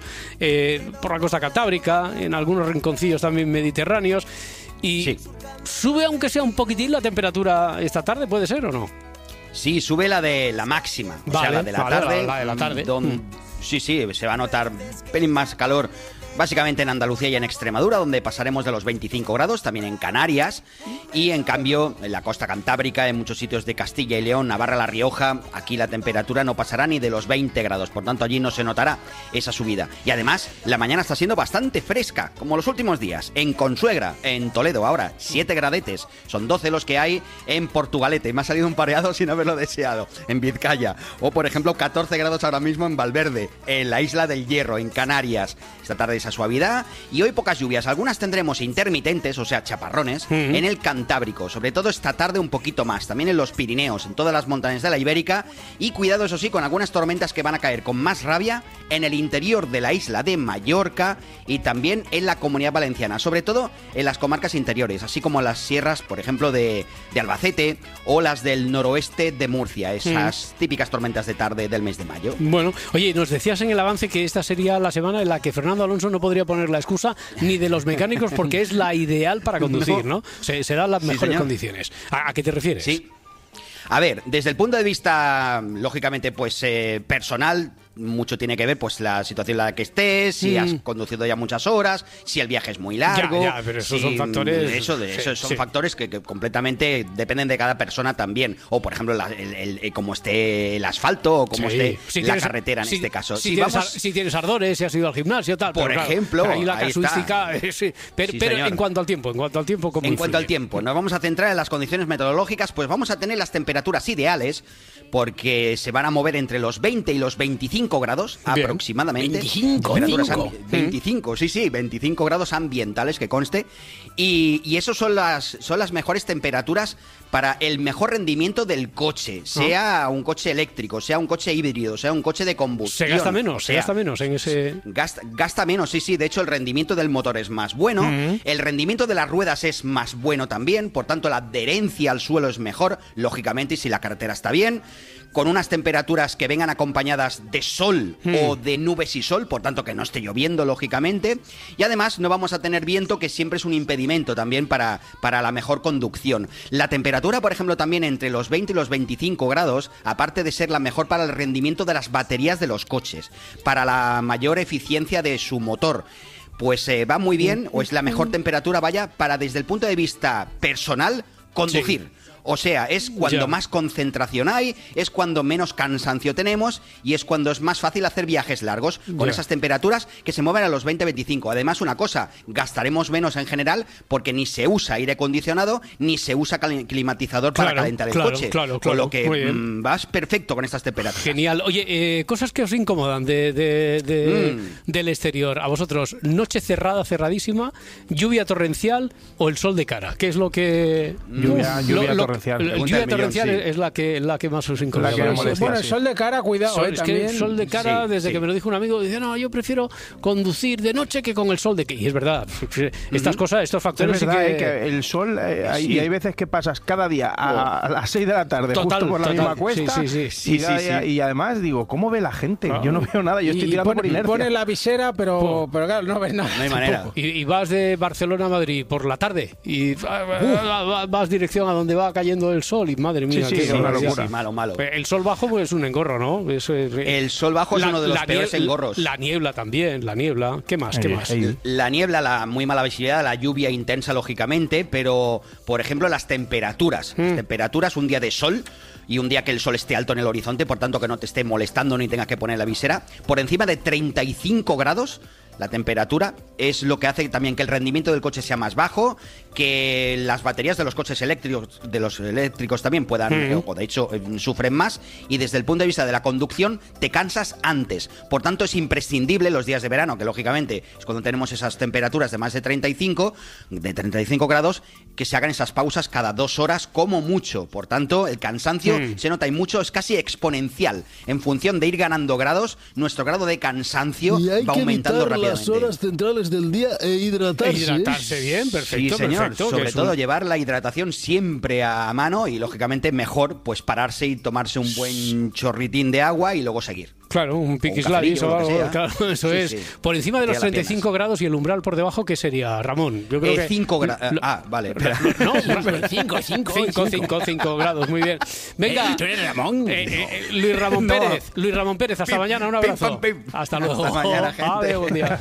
por la costa cantábrica, en algunos rinconcillos también mediterráneos. Y sube, aunque sea un poquitín, la temperatura esta tarde, ¿puede ser o no? Sí, sube la de la máxima, o sea, la de la tarde. La de la tarde. Sí, se va a notar un pelín más calor, básicamente en Andalucía y en Extremadura, donde pasaremos de los 25 grados, también en Canarias, y en cambio en la costa cantábrica, en muchos sitios de Castilla y León, Navarra, La Rioja, aquí la temperatura no pasará ni de los 20 grados, por tanto allí no se notará esa subida. Y además, la mañana está siendo bastante fresca, como los últimos días. En Consuegra, en Toledo, ahora 7 gradetes, son 12 los que hay en Portugalete, me ha salido un pareado sin haberlo deseado, en Vizcaya, o por ejemplo 14 grados ahora mismo en Valverde, en la Isla del Hierro, en Canarias. Esta tarde esa suavidad, y hoy pocas lluvias, algunas tendremos intermitentes, o sea, chaparrones, en el Cantábrico, sobre todo esta tarde un poquito más, también en los Pirineos, en todas las montañas de la Ibérica, y cuidado eso sí con algunas tormentas que van a caer con más rabia en el interior de la isla de Mallorca y también en la Comunidad Valenciana, sobre todo en las comarcas interiores, así como las sierras, por ejemplo, de Albacete o las del noroeste de Murcia, esas típicas tormentas de tarde del mes de mayo. Bueno, oye, nos decías en el avance que esta sería la semana en la que Fernando Alonso no podría poner la excusa ni de los mecánicos porque es la ideal para conducir, ¿no? Se dan las mejores condiciones. ¿A qué te refieres? Sí. A ver, desde el punto de vista, lógicamente, pues personal, mucho tiene que ver pues la situación en la que estés, si has conducido ya muchas horas, si el viaje es muy largo. Ya, pero esos son factores. Esos son factores que completamente dependen de cada persona también. O por ejemplo, cómo esté el asfalto o cómo esté la carretera en este caso. Si tienes ardores, si has ido al gimnasio, tal. Por ejemplo, ahí la casuística. Pero en cuanto al tiempo, ¿cómo influye? En cuanto al tiempo, nos vamos a centrar en las condiciones meteorológicas, pues vamos a tener las temperaturas ideales, porque se van a mover entre los 20 y los 25 grados aproximadamente. 25 grados ambientales, que conste. Y eso son las mejores temperaturas para el mejor rendimiento del coche, sea un coche eléctrico, sea un coche híbrido, sea un coche de combustión. Se gasta menos en ese... Gasta menos, sí. De hecho, el rendimiento del motor es más bueno, el rendimiento de las ruedas es más bueno también, por tanto, la adherencia al suelo es mejor, lógicamente, y si la carretera está bien, con unas temperaturas que vengan acompañadas de sol o de nubes y sol, por tanto que no esté lloviendo, lógicamente, y además no vamos a tener viento, que siempre es un impedimento también para la mejor conducción. La temperatura, por ejemplo, también entre los 20 y los 25 grados, aparte de ser la mejor para el rendimiento de las baterías de los coches, para la mayor eficiencia de su motor, pues va muy bien, o es la mejor temperatura, vaya, para desde el punto de vista personal, conducir. Sí. O sea, es cuando más concentración hay, es cuando menos cansancio tenemos y es cuando es más fácil hacer viajes largos con esas temperaturas que se mueven a los 20-25. Además, una cosa, gastaremos menos en general porque ni se usa aire acondicionado ni se usa climatizador para calentar el coche. Con lo que vas perfecto con estas temperaturas. Genial. Oye, cosas que os incomodan del exterior. A vosotros, noche cerradísima, lluvia torrencial o el sol de cara. ¿Qué es lo que... Lluvia torrencial. torrencial. Lluvia torrencial es la que más os incomoda. Bueno, el sol de cara, cuidado. Es que el sol de cara, desde que me lo dijo un amigo, dice, no, yo prefiero conducir de noche que con el sol de cara. Y es verdad, estas cosas, estos factores... Es verdad, que el sol, hay veces que pasas cada día a las 6 de la tarde, justo por la misma cuesta, y además digo, ¿cómo ve la gente? Yo no veo nada, yo estoy tirando por inercia. Pones la visera, pero claro, no ves nada. No hay manera. Y vas de Barcelona a Madrid por la tarde y vas dirección a donde va cayendo el sol y madre mía, es una locura. Malo. El sol bajo pues es un engorro, ¿no? El sol bajo es uno de los peores engorros. La niebla también, ¿Qué más? La niebla, la muy mala visibilidad, la lluvia intensa, lógicamente, pero, por ejemplo, las temperaturas. Las temperaturas, un día de sol y un día que el sol esté alto en el horizonte, por tanto que no te esté molestando ni tengas que poner la visera, por encima de 35 grados... La temperatura es lo que hace también que el rendimiento del coche sea más bajo, que las baterías de los coches eléctricos también puedan, o de hecho sufren más, y desde el punto de vista de la conducción te cansas antes. Por tanto es imprescindible los días de verano, que lógicamente es cuando tenemos esas temperaturas de más de 35 grados, que se hagan esas pausas cada 2 horas como mucho. Por tanto el cansancio se nota y mucho, es casi exponencial. En función de ir ganando grados, nuestro grado de cansancio va aumentando rápidamente. Las horas centrales del día hidratarse. Hidratarse bien, perfecto. Sí, señor. Perfecto, sobre todo llevar la hidratación siempre a mano y, lógicamente, mejor pues pararse y tomarse un buen chorritín de agua y luego seguir. Claro, un piquisladis o algo, claro, eso es. Sí. Por encima de los 35 grados y el umbral por debajo, ¿qué sería, Ramón? Yo creo que 5 grados. Vale. No, 5 grados, muy bien. Venga, ¿tú eres Ramón? Luis Ramón Pérez, hasta mañana, un abrazo. Hasta luego. Hasta mañana, gente. Adiós, buen día.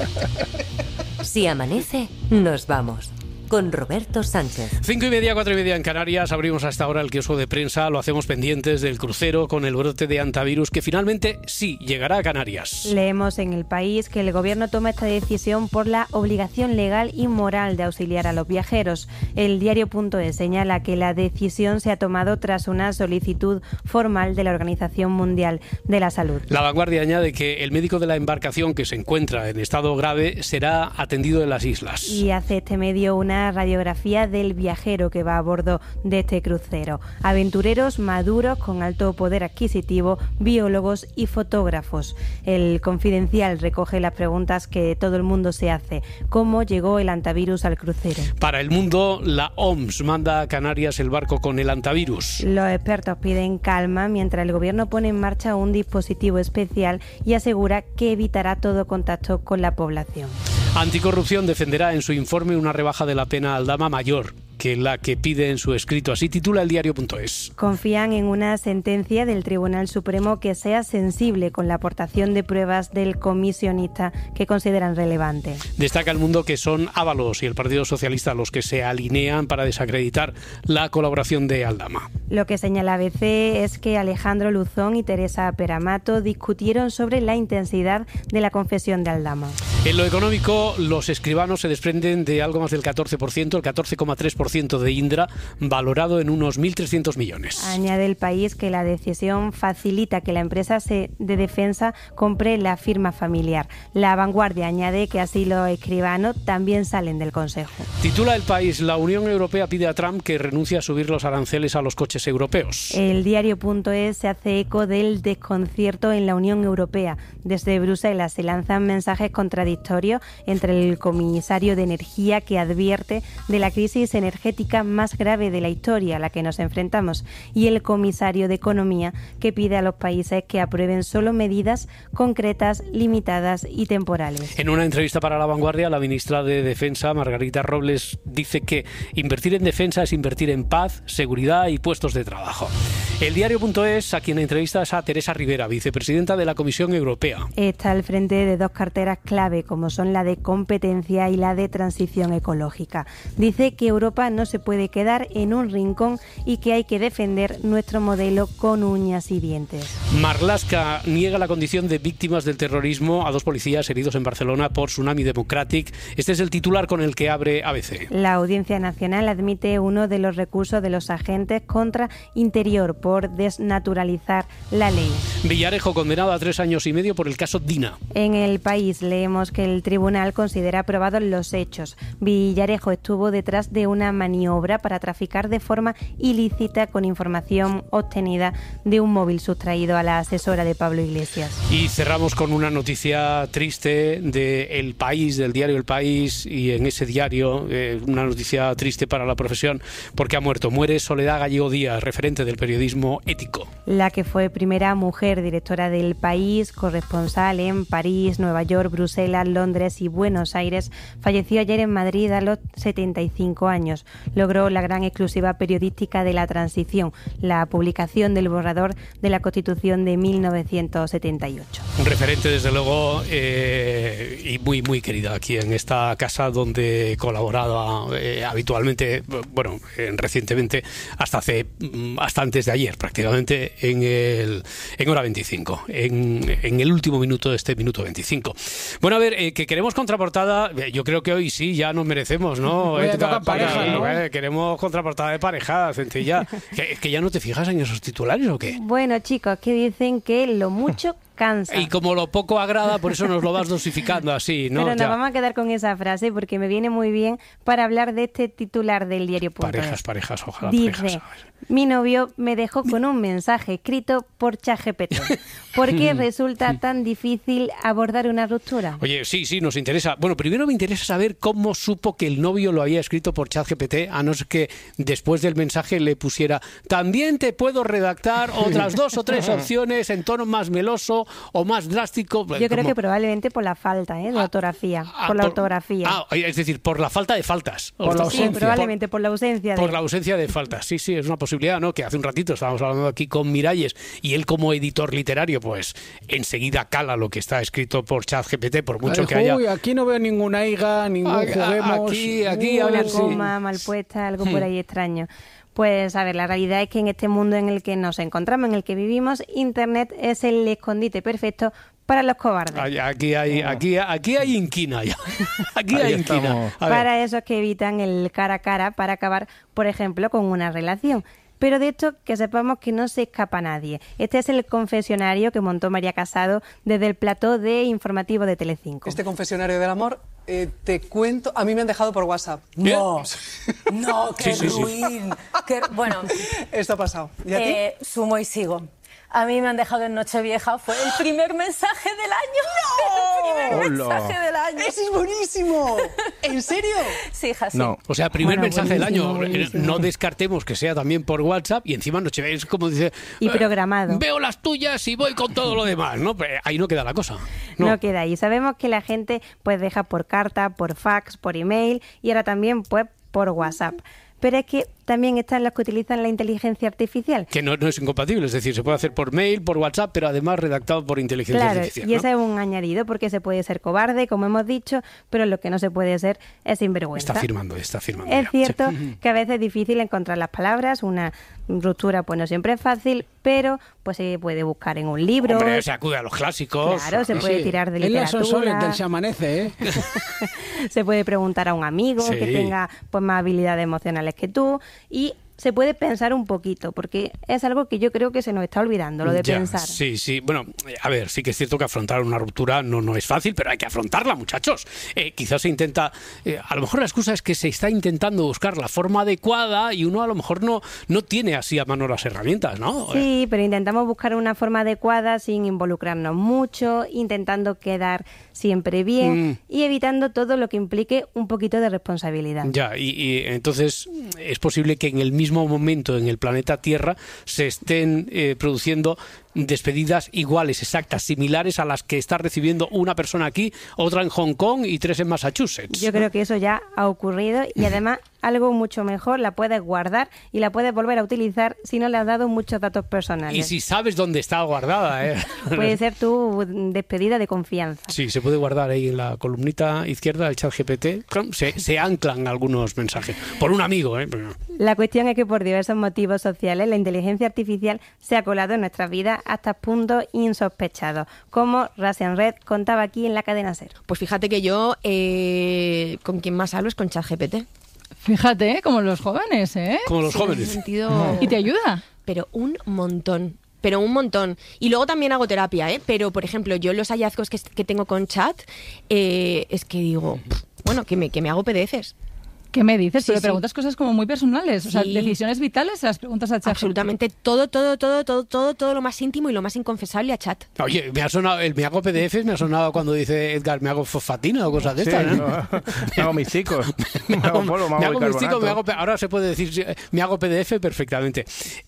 Si amanece, nos vamos. Con Roberto Sánchez. 5:30, 4:30 en Canarias. Abrimos hasta ahora el kiosco de prensa. Lo hacemos pendientes del crucero con el brote de hantavirus que finalmente sí llegará a Canarias. Leemos en El País que el gobierno toma esta decisión por la obligación legal y moral de auxiliar a los viajeros. El diario.es señala que la decisión se ha tomado tras una solicitud formal de la Organización Mundial de la Salud. La Vanguardia añade que el médico de la embarcación que se encuentra en estado grave será atendido en las islas. Y hace este medio una radiografía del viajero que va a bordo de este crucero. Aventureros maduros con alto poder adquisitivo, biólogos y fotógrafos. El Confidencial recoge las preguntas que todo el mundo se hace. ¿Cómo llegó el hantavirus al crucero? Para El Mundo, la OMS manda a Canarias el barco con el hantavirus. Los expertos piden calma mientras el gobierno pone en marcha un dispositivo especial y asegura que evitará todo contacto con la población. Anticorrupción defenderá en su informe una rebaja de la pena a Aldama mayor que la que pide en su escrito. Así titula el diario.es. Confían en una sentencia del Tribunal Supremo que sea sensible con la aportación de pruebas del comisionista que consideran relevante. Destaca El Mundo que son Ábalos y el Partido Socialista los que se alinean para desacreditar la colaboración de Aldama. Lo que señala ABC es que Alejandro Luzón y Teresa Peramato discutieron sobre la intensidad de la confesión de Aldama. En lo económico, los escribanos se desprenden de algo más del 14%, el 14,3% de Indra, valorado en unos 1.300 millones. Añade El País que la decisión facilita que la empresa de defensa compre la firma familiar. La Vanguardia añade que así los escribanos también salen del Consejo. Titula El País, la Unión Europea pide a Trump que renuncie a subir los aranceles a los coches europeos. El diario.es se hace eco del desconcierto en la Unión Europea. Desde Bruselas se lanzan mensajes contradictorios entre el comisario de Energía, que advierte de la crisis energética más grave de la historia a la que nos enfrentamos, y el comisario de Economía, que pide a los países que aprueben solo medidas concretas, limitadas y temporales. En una entrevista para La Vanguardia, la ministra de Defensa, Margarita Robles, dice que invertir en defensa es invertir en paz, seguridad y puestos de trabajo. El diario.es, a quien entrevista es a Teresa Rivera, vicepresidenta de la Comisión Europea. Está al frente de dos carteras clave, como son la de competencia y la de transición ecológica. Dice que Europa no se puede quedar en un rincón y que hay que defender nuestro modelo con uñas y dientes. Marlaska niega la condición de víctimas del terrorismo a 2 policías heridos en Barcelona por Tsunami Democratic. Este es el titular con el que abre ABC. La Audiencia Nacional admite uno de los recursos de los agentes contra Interior por desnaturalizar la ley. Villarejo condenado a 3 años y medio por el caso Dina. En El País leemos que el tribunal considera aprobados los hechos. Villarejo estuvo detrás de una maniobra para traficar de forma ilícita con información obtenida de un móvil sustraído a la asesora de Pablo Iglesias. Y cerramos con una noticia triste de El País, del diario El País, y en ese diario una noticia triste para la profesión porque muere Soledad Gallego Díaz, referente del periodismo ético. La que fue primera mujer directora del País, corresponsal en París, Nueva York, Bruselas, Londres y Buenos Aires, falleció ayer en Madrid a los 75 años. Logró la gran exclusiva periodística de la transición, la publicación del borrador de la Constitución de 1978. Un referente, desde luego, y muy, muy querida aquí en esta casa donde colaboraba habitualmente, bueno, recientemente, hasta antes de ayer prácticamente, en Hora 25, en el último minuto de este minuto 25. Bueno, a ver, que queremos contraportada, yo creo que hoy sí, ya nos merecemos, ¿no? Queremos contraportada de pareja, sencilla. ¿Que ya no te fijas en esos titulares o qué? Bueno, chicos, que dicen que lo mucho cansa. Y como lo poco agrada, por eso nos lo vas dosificando así, ¿no? Pero nos vamos a quedar con esa frase porque me viene muy bien para hablar de este titular del diario.es. Parejas, ojalá. Dice, mi novio me dejó con un mensaje escrito por ChatGPT. ¿Por qué resulta tan difícil abordar una ruptura? Oye, sí, nos interesa. Bueno, primero me interesa saber cómo supo que el novio lo había escrito por ChatGPT, a no ser que después del mensaje le pusiera, también te puedo redactar otras 2 o 3 opciones en tono más meloso o más drástico. Yo creo que probablemente por la falta de ortografía. Por la ortografía. Es decir, por la falta de faltas. Por la ausencia. Sí, probablemente por la ausencia de... Por la ausencia de faltas. Sí, es una posibilidad, ¿no? Que hace un ratito estábamos hablando aquí con Miralles y él como editor literario, pues enseguida cala lo que está escrito por ChatGPT, por mucho que haya... Uy, aquí no veo ninguna higa, ningún juguemos... Aquí una coma mal puesta, algo por ahí extraño. Pues a ver, la realidad es que en este mundo en el que nos encontramos, en el que vivimos, Internet es el escondite perfecto para los cobardes. Aquí hay inquina ya. Aquí hay inquina. Para esos que evitan el cara a cara para acabar, por ejemplo, con una relación. Pero de esto que sepamos que no se escapa nadie. Este es el confesionario que montó María Casado desde el plató de informativo de Telecinco. Este confesionario del amor, te cuento, a mí me han dejado por WhatsApp. No, qué ruin. Bueno, esto ha pasado. ¿Y a ti? Sumo y sigo. A mí me han dejado en Nochevieja, fue el primer mensaje del año. ¡No! El primer mensaje del año. ¡Eso es buenísimo! ¿En serio? Sí, hija, sí. No. O sea, primer mensaje del año. Buenísimo. No descartemos que sea también por WhatsApp y encima Nochevieja es como dice... Y programado. Veo las tuyas y voy con todo lo demás, ¿no? Pero ahí no queda la cosa. No queda ahí. Sabemos que la gente pues deja por carta, por fax, por email y ahora también pues por WhatsApp. Pero es que también están los que utilizan la inteligencia artificial. Que no es incompatible, es decir, se puede hacer por mail, por WhatsApp, pero además redactado por inteligencia artificial. Y ese es un añadido, porque se puede ser cobarde, como hemos dicho, pero lo que no se puede ser es sinvergüenza. Está firmando. Es cierto que a veces es difícil encontrar las palabras, una ruptura pues no siempre es fácil, pero pues se puede buscar en un libro. Hombre, se acude a los clásicos. Claro, se puede tirar de literatura. En la del Se Amanece, ¿eh? Se puede preguntar a un amigo que tenga pues más habilidades emocionales que tú y se puede pensar un poquito, porque es algo que yo creo que se nos está olvidando, lo de pensar. Sí. Bueno, a ver, sí que es cierto que afrontar una ruptura no es fácil, pero hay que afrontarla, muchachos. Quizás se intenta... a lo mejor la excusa es que se está intentando buscar la forma adecuada y uno a lo mejor no tiene así a mano las herramientas, ¿no? Sí, pero intentamos buscar una forma adecuada sin involucrarnos mucho, intentando quedar siempre bien y evitando todo lo que implique un poquito de responsabilidad. Ya, y entonces es posible que en el mismo momento en el planeta Tierra se estén produciendo despedidas iguales, exactas, similares a las que está recibiendo una persona aquí, otra en Hong Kong y 3 en Massachusetts. Yo creo que eso ya ha ocurrido y además algo mucho mejor, la puedes guardar y la puedes volver a utilizar si no le has dado muchos datos personales. Y si sabes dónde está guardada, Puede ser tu despedida de confianza. Sí, se puede guardar ahí en la columnita izquierda del ChatGPT. Se anclan algunos mensajes por un amigo, La cuestión es que por diversos motivos sociales la inteligencia artificial se ha colado en nuestras vidas hasta puntos insospechados, como Russian Red contaba aquí en la Cadena SER. Pues fíjate que yo con quien más hablo es con ChatGPT. Fíjate, como los jóvenes, Como los jóvenes. Sentido... ¿Y te ayuda? Pero un montón. Y luego también hago terapia, pero por ejemplo, yo los hallazgos que tengo con Chat, es que digo, bueno, que me hago PDFs. ¿Qué me dices? Sí, Pero sí. preguntas cosas como muy personales, o sea, Sí. decisiones vitales, las preguntas a ChatGPT. Absolutamente todo lo más íntimo y lo más inconfesable a chat. Oye, me ha sonado, me hago PDF, me ha sonado cuando dice Edgar, me hago fosfatina o cosas de Sí, estas, ¿no? me hago mis cicos. me hago polvo, me hago mis bicarbonato. ticos, ahora se puede decir, me hago PDF perfectamente.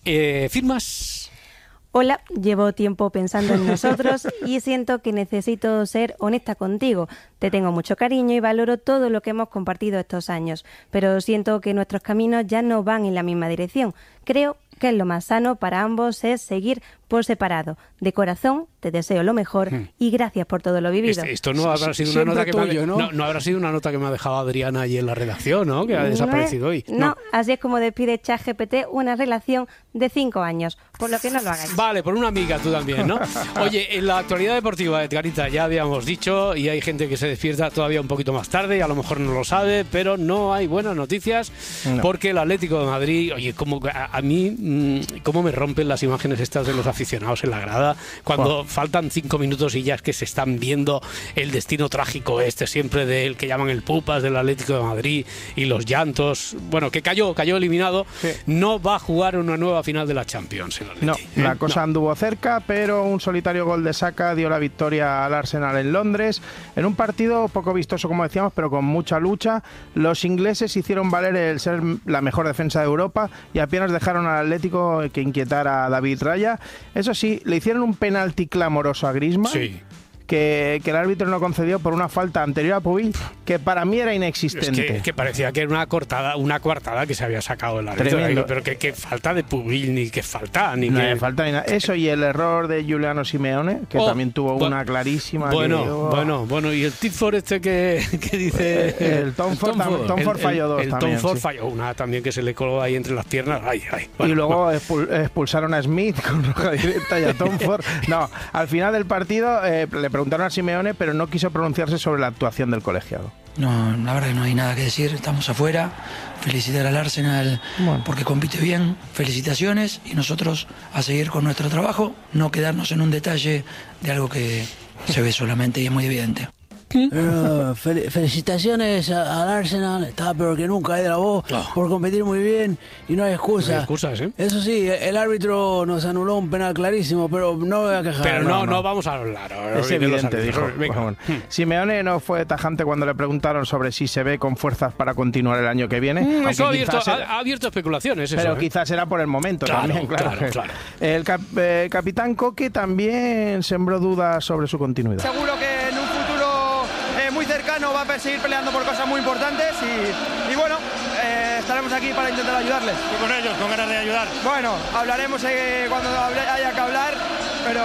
¿Firmas? Hola, llevo tiempo pensando en nosotros y siento que necesito ser honesta contigo. Te tengo mucho cariño y valoro todo lo que hemos compartido estos años, pero siento que nuestros caminos ya no van en la misma dirección. Creo que lo más sano para ambos es seguir por separado. De corazón, te deseo lo mejor y gracias por todo lo vivido. Esto no habrá sido una nota que no habrá sido una nota que me ha dejado Adriana allí en la redacción, ¿no? Que ha desaparecido hoy. No, así es como despide ChatGPT una relación de 5 años, por lo que no lo hagáis. Vale, por una amiga tú también, ¿no? Oye, en la actualidad deportiva, Edgarita, ya habíamos dicho, y hay gente que se despierta todavía un poquito más tarde y a lo mejor no lo sabe, pero no hay buenas noticias porque el Atlético de Madrid, oye, como a mí, cómo me rompen las imágenes estas de los aficionados en la grada cuando faltan 5 minutos y ya es que se están viendo el destino trágico siempre del que llaman el Pupas del Atlético de Madrid y los llantos. Bueno, que cayó eliminado, no va a jugar una nueva final de la Champions. No, la cosa anduvo cerca, pero un solitario gol de Saka dio la victoria al Arsenal en Londres. En un partido poco vistoso, como decíamos, pero con mucha lucha. Los ingleses hicieron valer el ser la mejor defensa de Europa y apenas dejaron al Atlético que inquietara a David Raya. Eso sí, le hicieron un penalti clamoroso a Griezmann. Sí. Que el árbitro no concedió por una falta anterior a Pubil que para mí era inexistente. Es que parecía que era una coartada que se había sacado el árbitro. Pero que falta de Pubil, ni que falta. Ni no que falta ni nada. Eso y el error de Giuliano Simeone, que también tuvo una clarísima. Bueno, y el Tidford que dice... El Tom Ford falló dos el también. Tom Ford falló una también que se le coló ahí entre las piernas. Y luego expulsaron a Smith con roja directa y a Tom Ford. No, al final del partido le preguntaron a Simeone, pero no quiso pronunciarse sobre la actuación del colegiado. No, la verdad que no hay nada que decir, estamos afuera. Felicitar al Arsenal porque compite bien, felicitaciones, y nosotros a seguir con nuestro trabajo, no quedarnos en un detalle de algo que se ve solamente y es muy evidente. Felicitaciones al Arsenal, está peor que nunca de la voz por competir muy bien y no hay excusa. No hay excusas, ¿eh? Eso sí, el árbitro nos anuló un penal clarísimo, pero no voy a quejar. Pero no vamos a hablar. Es evidente, dijo. Simeone no fue tajante cuando le preguntaron sobre si se ve con fuerzas para continuar el año que viene. Eso ha abierto especulaciones. Pero quizás era por el momento también, claro. El capitán Coque también sembró dudas sobre su continuidad. Seguro que en un futuro muy cercano va a seguir peleando por cosas muy importantes y bueno, estaremos aquí para intentar ayudarles. Y con ellos, con ganas de ayudar. Bueno, hablaremos cuando haya que hablar, pero...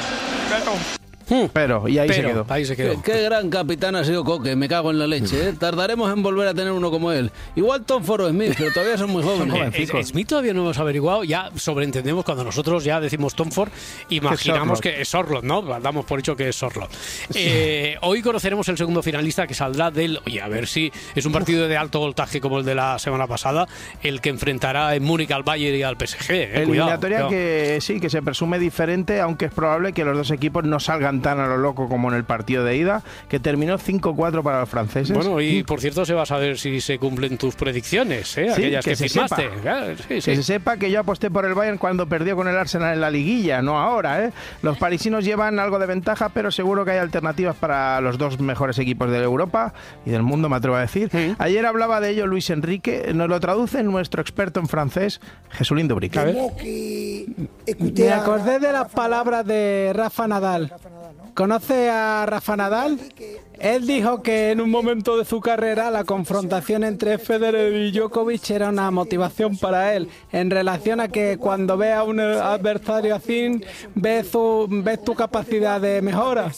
Y ahí se quedó. Qué gran capitán ha sido Coque, me cago en la leche. Tardaremos en volver a tener uno como él. Igual Tom Ford o Smith, pero todavía son muy jóvenes. Smith todavía no hemos averiguado, ya sobreentendemos cuando nosotros ya decimos Tom Ford, imaginamos que es Orlov, ¿no? Damos por hecho que es Orlov. Hoy conoceremos el segundo finalista que saldrá a ver si es un partido de alto voltaje como el de la semana pasada, el que enfrentará en Múnich al Bayern y al PSG. Eliminatoria que se presume diferente, aunque es probable que los dos equipos no salgan tan a lo loco como en el partido de ida, que terminó 5-4 para los franceses. Bueno, y por cierto se va a saber si se cumplen tus predicciones, aquellas que firmaste. Que se sepa que yo aposté por el Bayern cuando perdió con el Arsenal en la liguilla, no ahora. Los parisinos llevan algo de ventaja, pero seguro que hay alternativas para los dos mejores equipos de Europa y del mundo, me atrevo a decir. Ayer hablaba de ello Luis Enrique, nos lo traduce nuestro experto en francés, Jesulín Dubrique. Me acordé de las palabras de Rafa Nadal. ¿Conoce a Rafa Nadal? Él dijo que en un momento de su carrera la confrontación entre Federer y Djokovic era una motivación para él, en relación a que cuando ve a un adversario así, ves tu capacidad de mejora.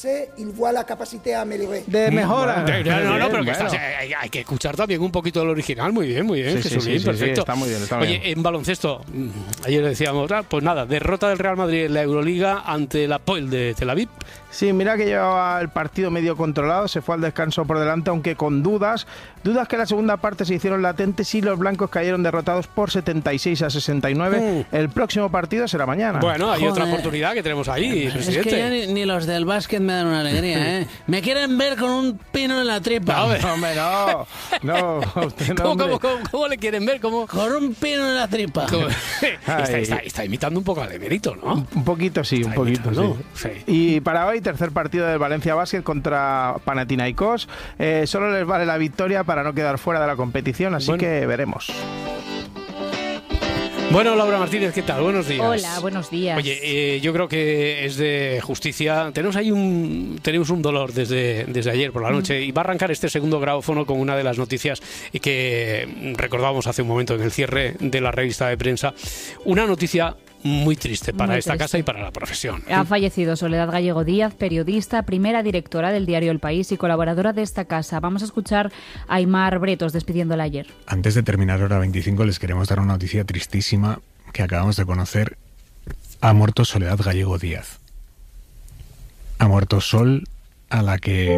De mejora. Pero hay que escuchar también un poquito del original. Muy bien, Jesulín, perfecto. Está muy bien. Oye, en baloncesto, ayer decíamos, pues nada, derrota del Real Madrid en la Euroliga ante la Hapoel de Tel Aviv. Sí, mira que llevaba el partido medio controlado, se fue al descanso por delante, aunque con dudas que la segunda parte se hicieron latentes y los blancos cayeron derrotados por 76-69. El próximo partido será mañana. Bueno, hay otra oportunidad que tenemos ahí, presidente. Es que ya ni los del básquet me dan una alegría, ¿eh? Me quieren ver con un pino en la tripa. No, hombre, no. Usted no, ¿Cómo le quieren ver? ¿Cómo? Con un pino en la tripa. Está imitando un poco al Emérito, ¿no? Un poquito, sí, un poquito, ¿no? Sí. Y para hoy, tercer partido del Valencia Basket contra Panathinaikos. Solo les vale la victoria para no quedar fuera de la competición, así que veremos. Bueno, Laura Martínez, ¿qué tal? Buenos días. Hola, buenos días. Oye, yo creo que es de justicia. Tenemos un dolor desde ayer por la noche y va a arrancar este segundo grabófono con una de las noticias que recordábamos hace un momento en el cierre de la revista de prensa. Una noticia muy triste para esta casa y para la profesión. Ha fallecido Soledad Gallego Díaz, periodista, primera directora del diario El País y colaboradora de esta casa. Vamos a escuchar a Aimar Bretos despidiéndola ayer. Antes de terminar hora 25 les queremos dar una noticia tristísima que acabamos de conocer. Ha muerto Soledad Gallego Díaz. Ha muerto Sol, a la que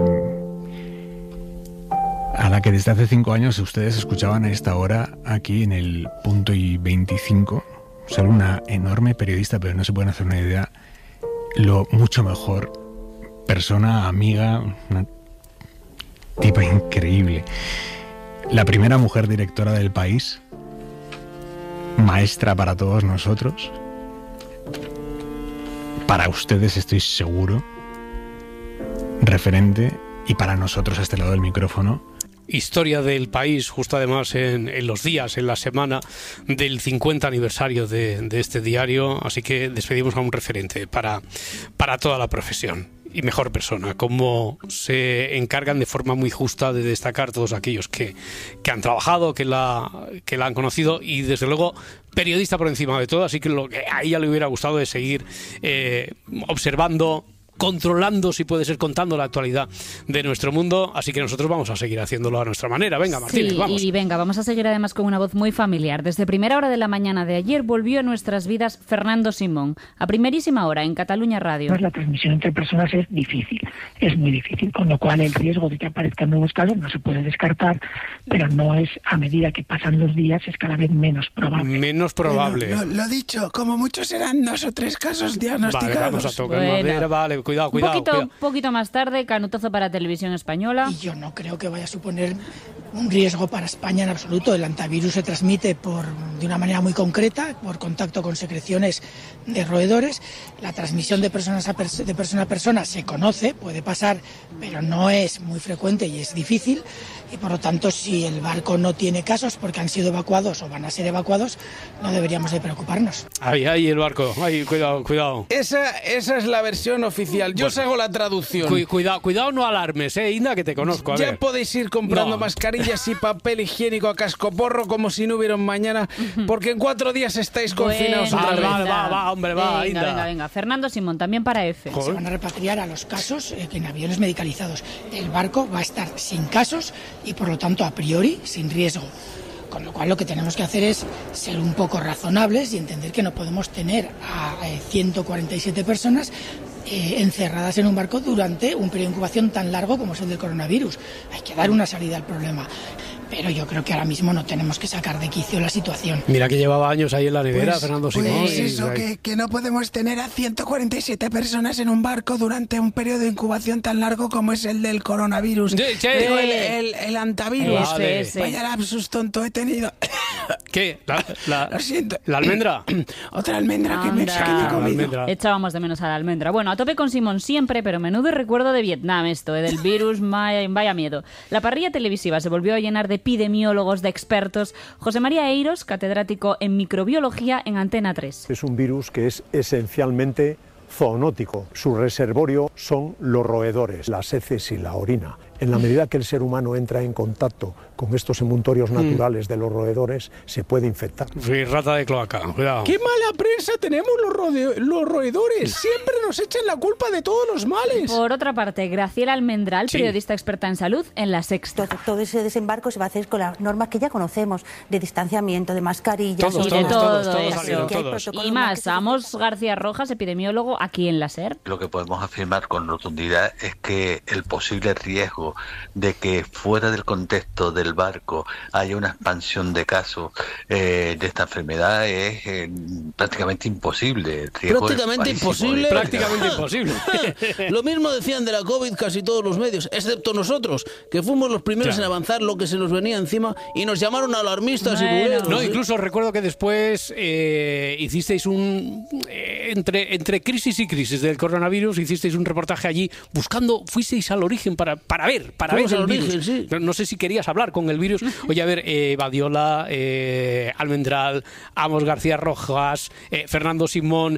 desde hace 5 años ustedes escuchaban a esta hora aquí en el Punto y 25. Solo una enorme periodista, pero no se pueden hacer una idea lo mucho mejor persona, amiga, una tipa increíble. La primera mujer directora del País, maestra para todos nosotros, para ustedes estoy seguro, referente, y para nosotros a este lado del micrófono, historia del País, justo además en los días, en la semana del 50 aniversario de este diario, así que despedimos a un referente para toda la profesión y mejor persona, como se encargan de forma muy justa de destacar todos aquellos que han trabajado, que la han conocido y desde luego periodista por encima de todo, así que lo que a ella le hubiera gustado es seguir observando, controlando, si puede ser, contando la actualidad de nuestro mundo, así que nosotros vamos a seguir haciéndolo a nuestra manera. Venga, Martínez, vamos. Y venga, vamos a seguir además con una voz muy familiar. Desde primera hora de la mañana de ayer volvió a nuestras vidas Fernando Simón, a primerísima hora en Cataluña Radio. Pues la transmisión entre personas es difícil, es muy difícil, con lo cual el riesgo de que aparezcan nuevos casos no se puede descartar, pero no es, a medida que pasan los días, es cada vez menos probable. Menos probable. Bueno, lo dicho, como mucho serán 2 o 3 casos diagnosticados. Vale, vamos a tocar madera, vale. Cuidado. Un poquito más tarde, canutazo para Televisión Española. Y yo no creo que vaya a suponer un riesgo para España en absoluto. El antivirus se transmite de una manera muy concreta, por contacto con secreciones de roedores. La transmisión de persona a persona se conoce, puede pasar, pero no es muy frecuente y es difícil. Y por lo tanto, si el barco no tiene casos porque han sido evacuados o van a ser evacuados, no deberíamos de preocuparnos. Ahí el barco, cuidado. Esa es la versión oficial. Yo os hago la traducción. Cuidado, no alarmes, Inda, que te conozco. Ya podéis ir comprando mascarillas y papel higiénico a cascoporro como si no hubiera un mañana, porque en 4 días estáis confinados otra vez. Va, Inda. Venga. Fernando Simón, también para F. Se van a repatriar a los casos en aviones medicalizados. El barco va a estar sin casos y por lo tanto a priori sin riesgo. Con lo cual lo que tenemos que hacer es ser un poco razonables y entender que no podemos tener a 147 personas encerradas en un barco durante un periodo de incubación tan largo como es el del coronavirus. Hay que dar una salida al problema. Pero yo creo que ahora mismo no tenemos que sacar de quicio la situación. Mira que llevaba años ahí en la nevera, Fernando Simón. Pues eso, que no podemos tener a 147 personas en un barco durante un periodo de incubación tan largo como es el del coronavirus. Digo, el antivirus. Vaya lapsus tonto he tenido. ¿Qué? Lo siento. ¿La almendra? Otra almendra que me he comido. Echábamos de menos a la almendra. Bueno, a tope con Simón siempre, pero menudo recuerdo de Vietnam esto, del virus, vaya miedo. La parrilla televisiva se volvió a llenar de epidemiólogos, de expertos. José María Eiros, catedrático en microbiología en Antena 3. Es un virus que es esencialmente zoonótico. Su reservorio son los roedores, las heces y la orina. en la medida que el ser humano entra en contacto con estos emuntorios naturales de los roedores, se puede infectar. Sí, rata de cloaca, cuidado. ¡Qué mala prensa tenemos los roedores! Siempre nos echan la culpa de todos los males. Por otra parte, Graciela Almendral, periodista experta en salud, en La Sexta. Todo ese desembarco se va a hacer con las normas que ya conocemos, de distanciamiento, de mascarillas... Todos. Y más, Amos García Rojas, epidemiólogo, aquí en la SER. Lo que podemos afirmar con rotundidad es que el posible riesgo de que fuera del contexto del barco haya una expansión de casos de esta enfermedad es prácticamente imposible. Prácticamente imposible. Prácticamente imposible. Lo mismo decían de la COVID casi todos los medios, excepto nosotros, que fuimos los primeros en avanzar lo que se nos venía encima y nos llamaron alarmistas y bugueros. No, incluso recuerdo que después hicisteis entre crisis y crisis del coronavirus, hicisteis un reportaje allí buscando, fuisteis al origen para ver el virus. Sí. No sé si querías hablar con el virus. Oye, a ver, Badiola, Almendral, Amos García Rojas, Fernando Simón...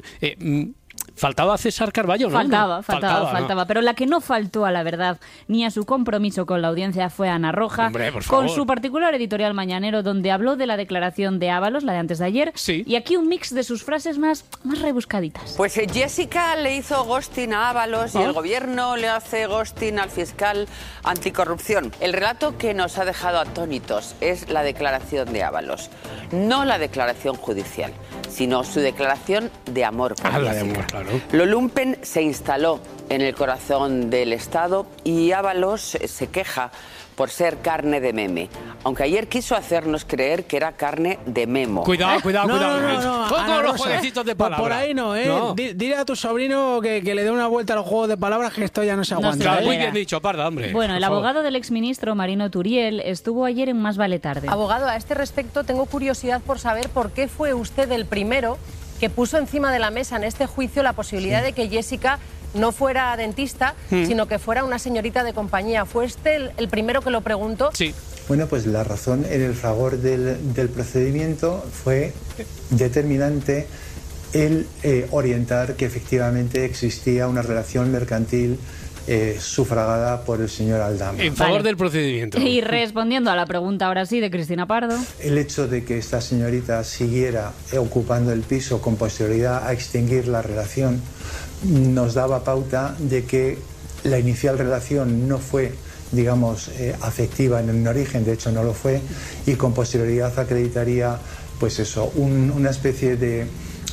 faltaba César Carballo, ¿no? Faltaba. Pero la que no faltó a la verdad ni a su compromiso con la audiencia fue Ana Roja. Hombre, por favor. Con su particular editorial mañanero donde habló de la declaración de Ábalos, la de antes de ayer. Sí. Y aquí un mix de sus frases más rebuscaditas. Pues Jessica le hizo ghosting a Ábalos y el gobierno le hace ghosting al fiscal anticorrupción. El relato que nos ha dejado atónitos es la declaración de Ábalos. No la declaración judicial, sino su declaración de amor por Jessica. De amor, claro. Lo lumpen se instaló en el corazón del Estado y Ábalos se queja por ser carne de meme, aunque ayer quiso hacernos creer que era carne de memo. Cuidado. No, todos los jueguecitos de palabras. Por ahí no, ¿eh? No. Dile a tu sobrino que le dé una vuelta al juego de palabras, que esto ya no se aguanta. Muy bien dicho, Parda, hombre. Bueno, el abogado del exministro Marino Turiel estuvo ayer en Más vale tarde. Abogado, a este respecto tengo curiosidad por saber por qué fue usted el primero que puso encima de la mesa en este juicio la posibilidad de que Jessica no fuera dentista, sino que fuera una señorita de compañía. ¿Fue usted el primero que lo preguntó? Sí. Bueno, pues la razón en el fragor del procedimiento fue determinante el orientar que efectivamente existía una relación mercantil sufragada por el señor Aldama. En favor del procedimiento. Y respondiendo a la pregunta ahora sí de Cristina Pardo. El hecho de que esta señorita siguiera ocupando el piso con posterioridad a extinguir la relación nos daba pauta de que la inicial relación no fue, digamos, afectiva en un origen, de hecho no lo fue, y con posterioridad acreditaría, pues eso, una especie de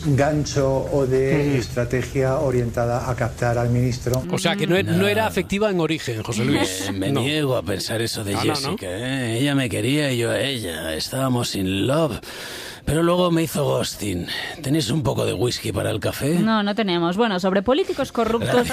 gancho o de estrategia orientada a captar al ministro. O sea, que no era afectiva en origen, José Luis. Me niego a pensar eso de Jessica. Ella me quería y yo a ella. Estábamos in love. Pero luego me hizo ghosting. ¿Tenéis un poco de whisky para el café? No tenemos. Bueno, sobre políticos corruptos...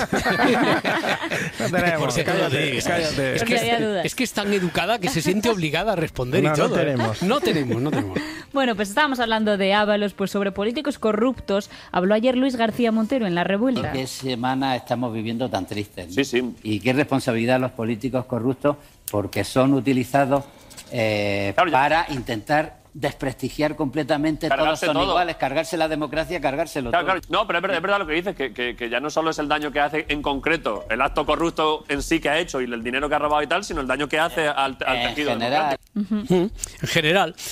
No tenemos, cállate. Es que es tan educada que se siente obligada a responder y todo. No tenemos. Bueno, pues estábamos hablando de Ábalos, pues sobre políticos corruptos habló ayer Luis García Montero en La Revuelta. ¿Qué semana estamos viviendo tan tristes, ¿no? Sí. Y qué responsabilidad los políticos corruptos, porque son utilizados para intentar desprestigiar completamente, todos son iguales, cargarse la democracia, cargárselo todo. Claro. No, pero es verdad lo que dices, que ya no solo es el daño que hace en concreto el acto corrupto en sí que ha hecho y el dinero que ha robado y tal, sino el daño que hace al tejido democrático. En general.